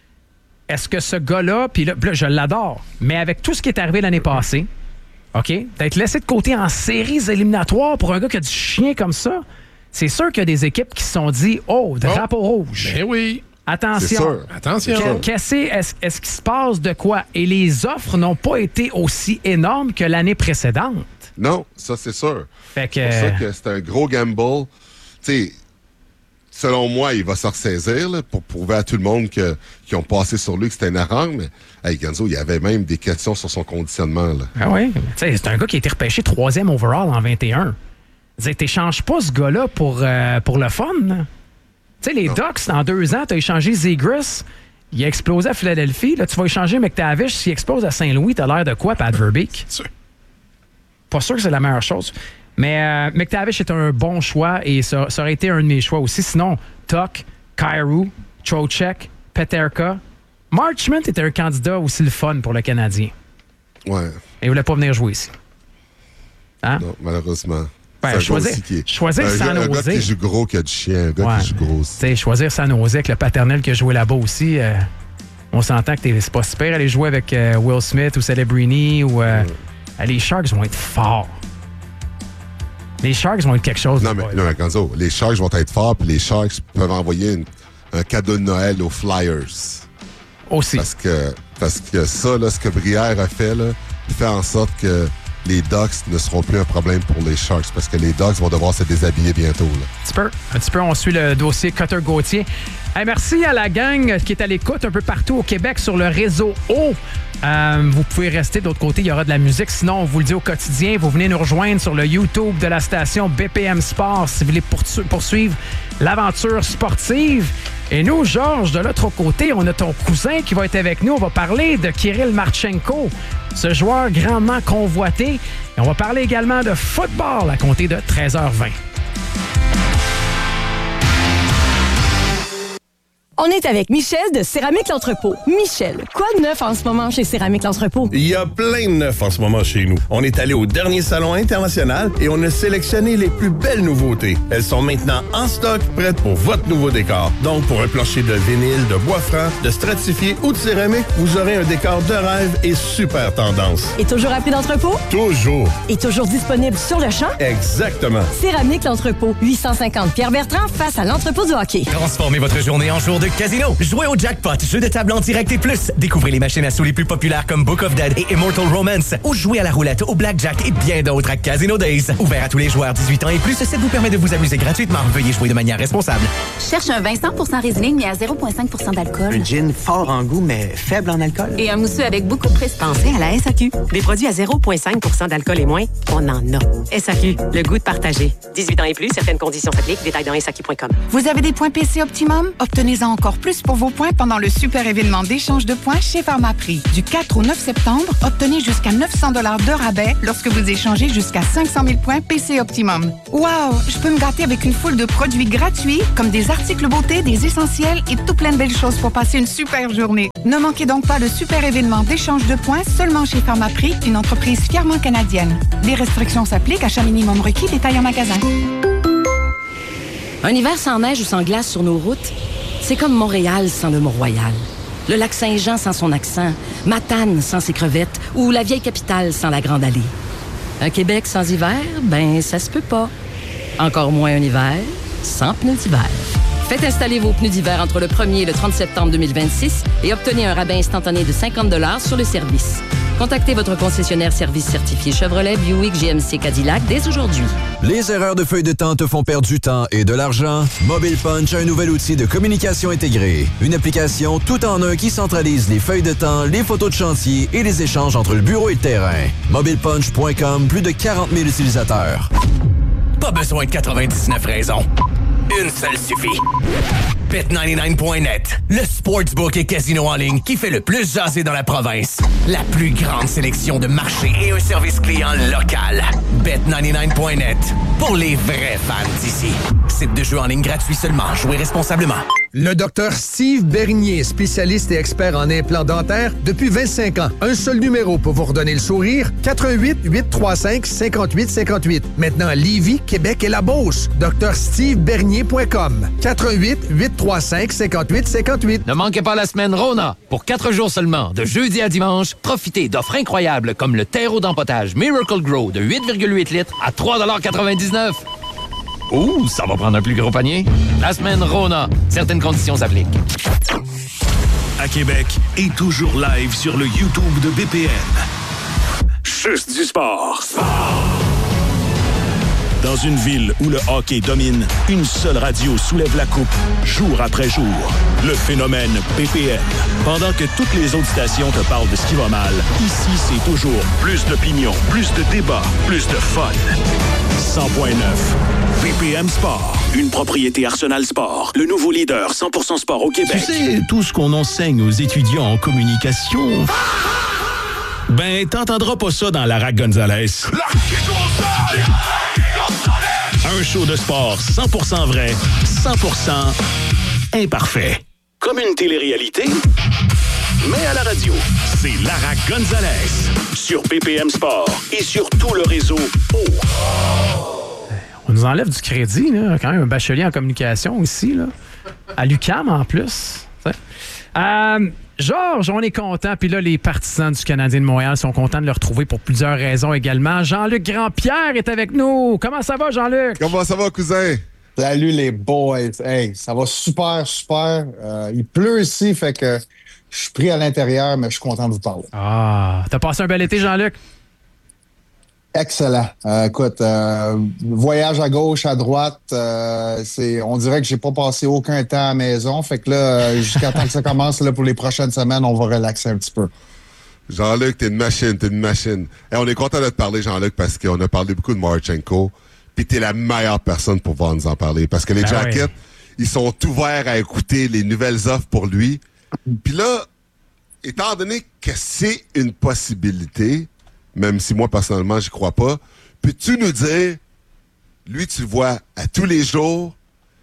est-ce que ce gars-là, puis là, je l'adore, mais avec tout ce qui est arrivé l'année passée, OK, d'être laissé de côté en séries éliminatoires pour un gars qui a du chien comme ça, c'est sûr qu'il y a des équipes qui se sont dit « Oh, drapeau rouge! » Ben oui. Attention. Attention. Est-ce qu'il se passe de quoi? Et les offres n'ont pas été aussi énormes que l'année précédente. Non, ça, c'est sûr. Fait que... C'est pour ça que c'est un gros gamble. Tu sais, selon moi, il va se ressaisir là, pour prouver à tout le monde qui ont passé sur lui que c'était une erreur. Mais hey, Gonzo, il y avait même des questions sur son conditionnement. Là. Ah oui? C'est un gars qui a été repêché 3e overall en 21. T'échanges pas ce gars-là pour le fun. Tu sais, les Ducks, dans 2 ans, t'as échangé Zegras. Il a explosé à Philadelphie. Là, tu vas échanger McTavish. S'il explose à Saint-Louis, t'as l'air de quoi, Pat Verbeek? Pas sûr que c'est la meilleure chose. Mais McTavish est un bon choix et ça aurait été un de mes choix aussi. Sinon, Tuck, Kyrou, Trocheck, Peterka. Marchment était un candidat aussi le fun pour le Canadien. Ouais. Et il voulait pas venir jouer ici. Hein? Non, malheureusement. Ben, choisir San Jose. Un gars qui joue gros qui a du chien. Un gars qui joue gros aussi. Choisir San Jose avec le paternel qui a joué là-bas aussi. On s'entend que c'est pas super aller jouer avec Will Smith ou Celebrini ou... les Sharks vont être forts. Les Sharks vont être quelque chose. Non, mais Gonzo, les Sharks vont être forts, puis les Sharks peuvent envoyer un cadeau de Noël aux Flyers. Aussi. Parce que ça, là, ce que Brière a fait, là, il fait en sorte que les Ducks ne seront plus un problème pour les Sharks, parce que les Ducks vont devoir se déshabiller bientôt. Là. Un petit peu, on suit le dossier Cutter-Gauthier. Hey, merci à la gang qui est à l'écoute un peu partout au Québec sur le réseau O. Vous pouvez rester de l'autre côté, il y aura de la musique. Sinon, on vous le dit au quotidien, vous venez nous rejoindre sur le YouTube de la station BPM Sport si vous voulez poursuivre l'aventure sportive. Et nous, Georges, de l'autre côté, on a ton cousin qui va être avec nous. On va parler de Kirill Marchenko, ce joueur grandement convoité. Et on va parler également de football à compter de 13h20. On est avec Michel de Céramique L'Entrepôt. Michel, quoi de neuf en ce moment chez Céramique L'Entrepôt? Il y a plein de neuf en ce moment chez nous. On est allé au dernier salon international et on a sélectionné les plus belles nouveautés. Elles sont maintenant en stock, prêtes pour votre nouveau décor. Donc, pour un plancher de vinyle, de bois franc, de stratifié ou de céramique, vous aurez un décor de rêve et super tendance. Et toujours à prix d'entrepôt? Toujours. Et toujours disponible sur le champ? Exactement. Céramique L'Entrepôt. 850 Pierre-Bertrand face à l'entrepôt du hockey. Transformez votre journée en jour de casino. Jouez au jackpot, jeu de table en direct et plus. Découvrez les machines à sous les plus populaires comme Book of Dead et Immortal Romance. Ou jouez à la roulette, au blackjack et bien d'autres à Casino Days. Ouvert à tous les joueurs 18 ans et plus, ça vous permet de vous amuser gratuitement. Veuillez jouer de manière responsable. Cherche un vin 100% résineux mais à 0,5% d'alcool. Un gin fort en goût mais faible en alcool. Et un mousseux avec beaucoup de prestige. Pensez à la SAQ. Des produits à 0,5% d'alcool et moins, on en a. SAQ, le goût de partager. 18 ans et plus, certaines conditions s'appliquent. Détails dans SAQ.com. Vous avez des points PC Optimum? Obtenez-en encore plus pour vos points pendant le super événement d'échange de points chez Pharmaprix. Du 4 au 9 septembre, obtenez jusqu'à 900 $ de rabais lorsque vous échangez jusqu'à 500 000 points PC Optimum. Wow! Je peux me gâter avec une foule de produits gratuits, comme des articles beauté, des essentiels et tout plein de belles choses pour passer une super journée. Ne manquez donc pas le super événement d'échange de points seulement chez Pharmaprix, une entreprise fièrement canadienne. Les restrictions s'appliquent, achat minimum requis, détail en magasin. Un hiver sans neige ou sans glace sur nos routes, c'est comme Montréal sans le Mont-Royal. Le lac Saint-Jean sans son accent, Matane sans ses crevettes ou la vieille capitale sans la Grande Allée. Un Québec sans hiver, ben ça se peut pas. Encore moins un hiver sans pneus d'hiver. Faites installer vos pneus d'hiver entre le 1er et le 30 septembre 2026 et obtenez un rabais instantané de 50 $ sur le service. Contactez votre concessionnaire service certifié Chevrolet, Buick, GMC, Cadillac dès aujourd'hui. Les erreurs de feuille de temps te font perdre du temps et de l'argent? Mobile Punch a un nouvel outil de communication intégrée. Une application tout en un qui centralise les feuilles de temps, les photos de chantier et les échanges entre le bureau et le terrain. MobilePunch.com, plus de 40 000 utilisateurs. Pas besoin de 99 raisons. Une seule suffit. Bet99.net, le sportsbook et casino en ligne qui fait le plus jaser dans la province. La plus grande sélection de marchés et un service client local. Bet99.net, pour les vrais fans d'ici. Site de jeu en ligne gratuit seulement. Jouez responsablement. Le Dr Steve Bernier, spécialiste et expert en implants dentaires depuis 25 ans. Un seul numéro pour vous redonner le sourire, 88-835-5858. Maintenant à Lévis, Québec et la Beauce. drstevebernier.com. 88-835-5858. Ne manquez pas la semaine Rona. Pour 4 jours seulement, de jeudi à dimanche, profitez d'offres incroyables comme le terreau d'empotage Miracle Grow de 8,8 litres à 3,99 $. Ouh, ça va prendre un plus gros panier. La semaine Rona. Certaines conditions s'appliquent. À Québec et toujours live sur le YouTube de BPM. Juste du sport. Dans une ville où le hockey domine, une seule radio soulève la coupe, jour après jour. Le phénomène BPM. Pendant que toutes les autres stations te parlent de ce qui va mal, ici, c'est toujours plus d'opinion, plus de débats, plus de fun. 100.9. BPM Sport. Une propriété Arsenal Sport. Le nouveau leader 100% sport au Québec. Tu sais, tout ce qu'on enseigne aux étudiants en communication... Ben, t'entendras pas ça dans Lara Gonzalez. Un show de sport 100% vrai, 100% imparfait. Comme une télé-réalité, mais à la radio. C'est Lara Gonzalez sur BPM Sport et sur tout le réseau On nous enlève du crédit, là. Quand même un bachelier en communication ici, là. À l'UQAM en plus. Georges, on est content. Puis là, les partisans du Canadien de Montréal sont contents de le retrouver pour plusieurs raisons également. Jean-Luc Grandpierre est avec nous. Comment ça va, Jean-Luc? Comment ça va, cousin? Salut, les boys. Hey, ça va super, super. Il pleut ici, fait que je suis pris à l'intérieur, mais je suis content de vous parler. Ah, t'as passé un bel été, Jean-Luc? Excellent. Écoute, voyage à gauche, à droite, on dirait que j'ai pas passé aucun temps à la maison. Fait que là, jusqu'à temps que ça commence, là, pour les prochaines semaines, on va relaxer un petit peu. Jean-Luc, t'es une machine. Hey, on est content de te parler, Jean-Luc, parce qu'on a parlé beaucoup de Marchenko. Puis t'es la meilleure personne pour pouvoir nous en parler. Parce que les Jackets, ils sont ouverts à écouter les nouvelles offres pour lui. Puis là, étant donné que c'est une possibilité, même si moi, personnellement, j'y crois pas, peux-tu nous dire, lui, tu le vois à tous les jours,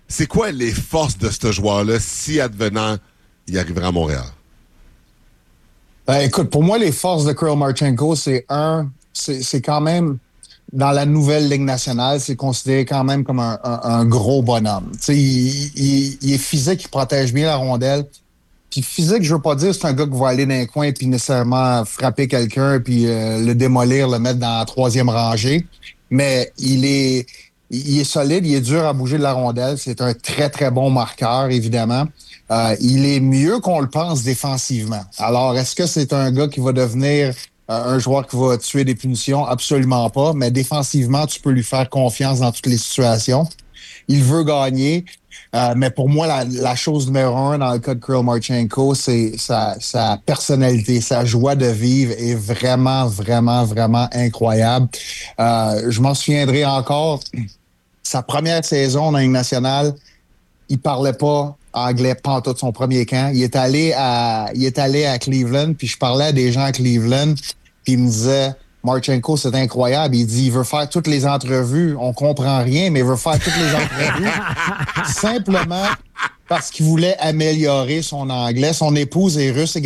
c'est quoi les forces de ce joueur-là si advenant il arriverait à Montréal? Ben, écoute, pour moi, les forces de Kirill Marchenko, c'est quand même, dans la nouvelle Ligue nationale, c'est considéré quand même comme un gros bonhomme. Tu sais, il est physique, il protège bien la rondelle. Puis physique, je veux pas dire c'est un gars qui va aller dans un coin puis nécessairement frapper quelqu'un puis le démolir, le mettre dans la troisième rangée. Mais il est solide, il est dur à bouger de la rondelle. C'est un très, très bon marqueur, évidemment. Il est mieux qu'on le pense défensivement. Alors, est-ce que c'est un gars qui va devenir un joueur qui va tuer des punitions? Absolument pas. Mais défensivement, tu peux lui faire confiance dans toutes les situations. Il veut gagner. Mais pour moi, la chose numéro 1 dans le cas de Kirill Marchenko, c'est sa personnalité, sa joie de vivre est vraiment, vraiment, vraiment incroyable. Je m'en souviendrai encore, sa première saison dans la Ligue nationale, il parlait pas anglais pantoute son premier camp. Il est allé à Cleveland, puis je parlais à des gens à Cleveland, puis ils me disaient Marchenko, c'est incroyable. Il dit, il veut faire toutes les entrevues. On comprend rien, mais il veut faire toutes les entrevues simplement parce qu'il voulait améliorer son anglais. Son épouse est russe également.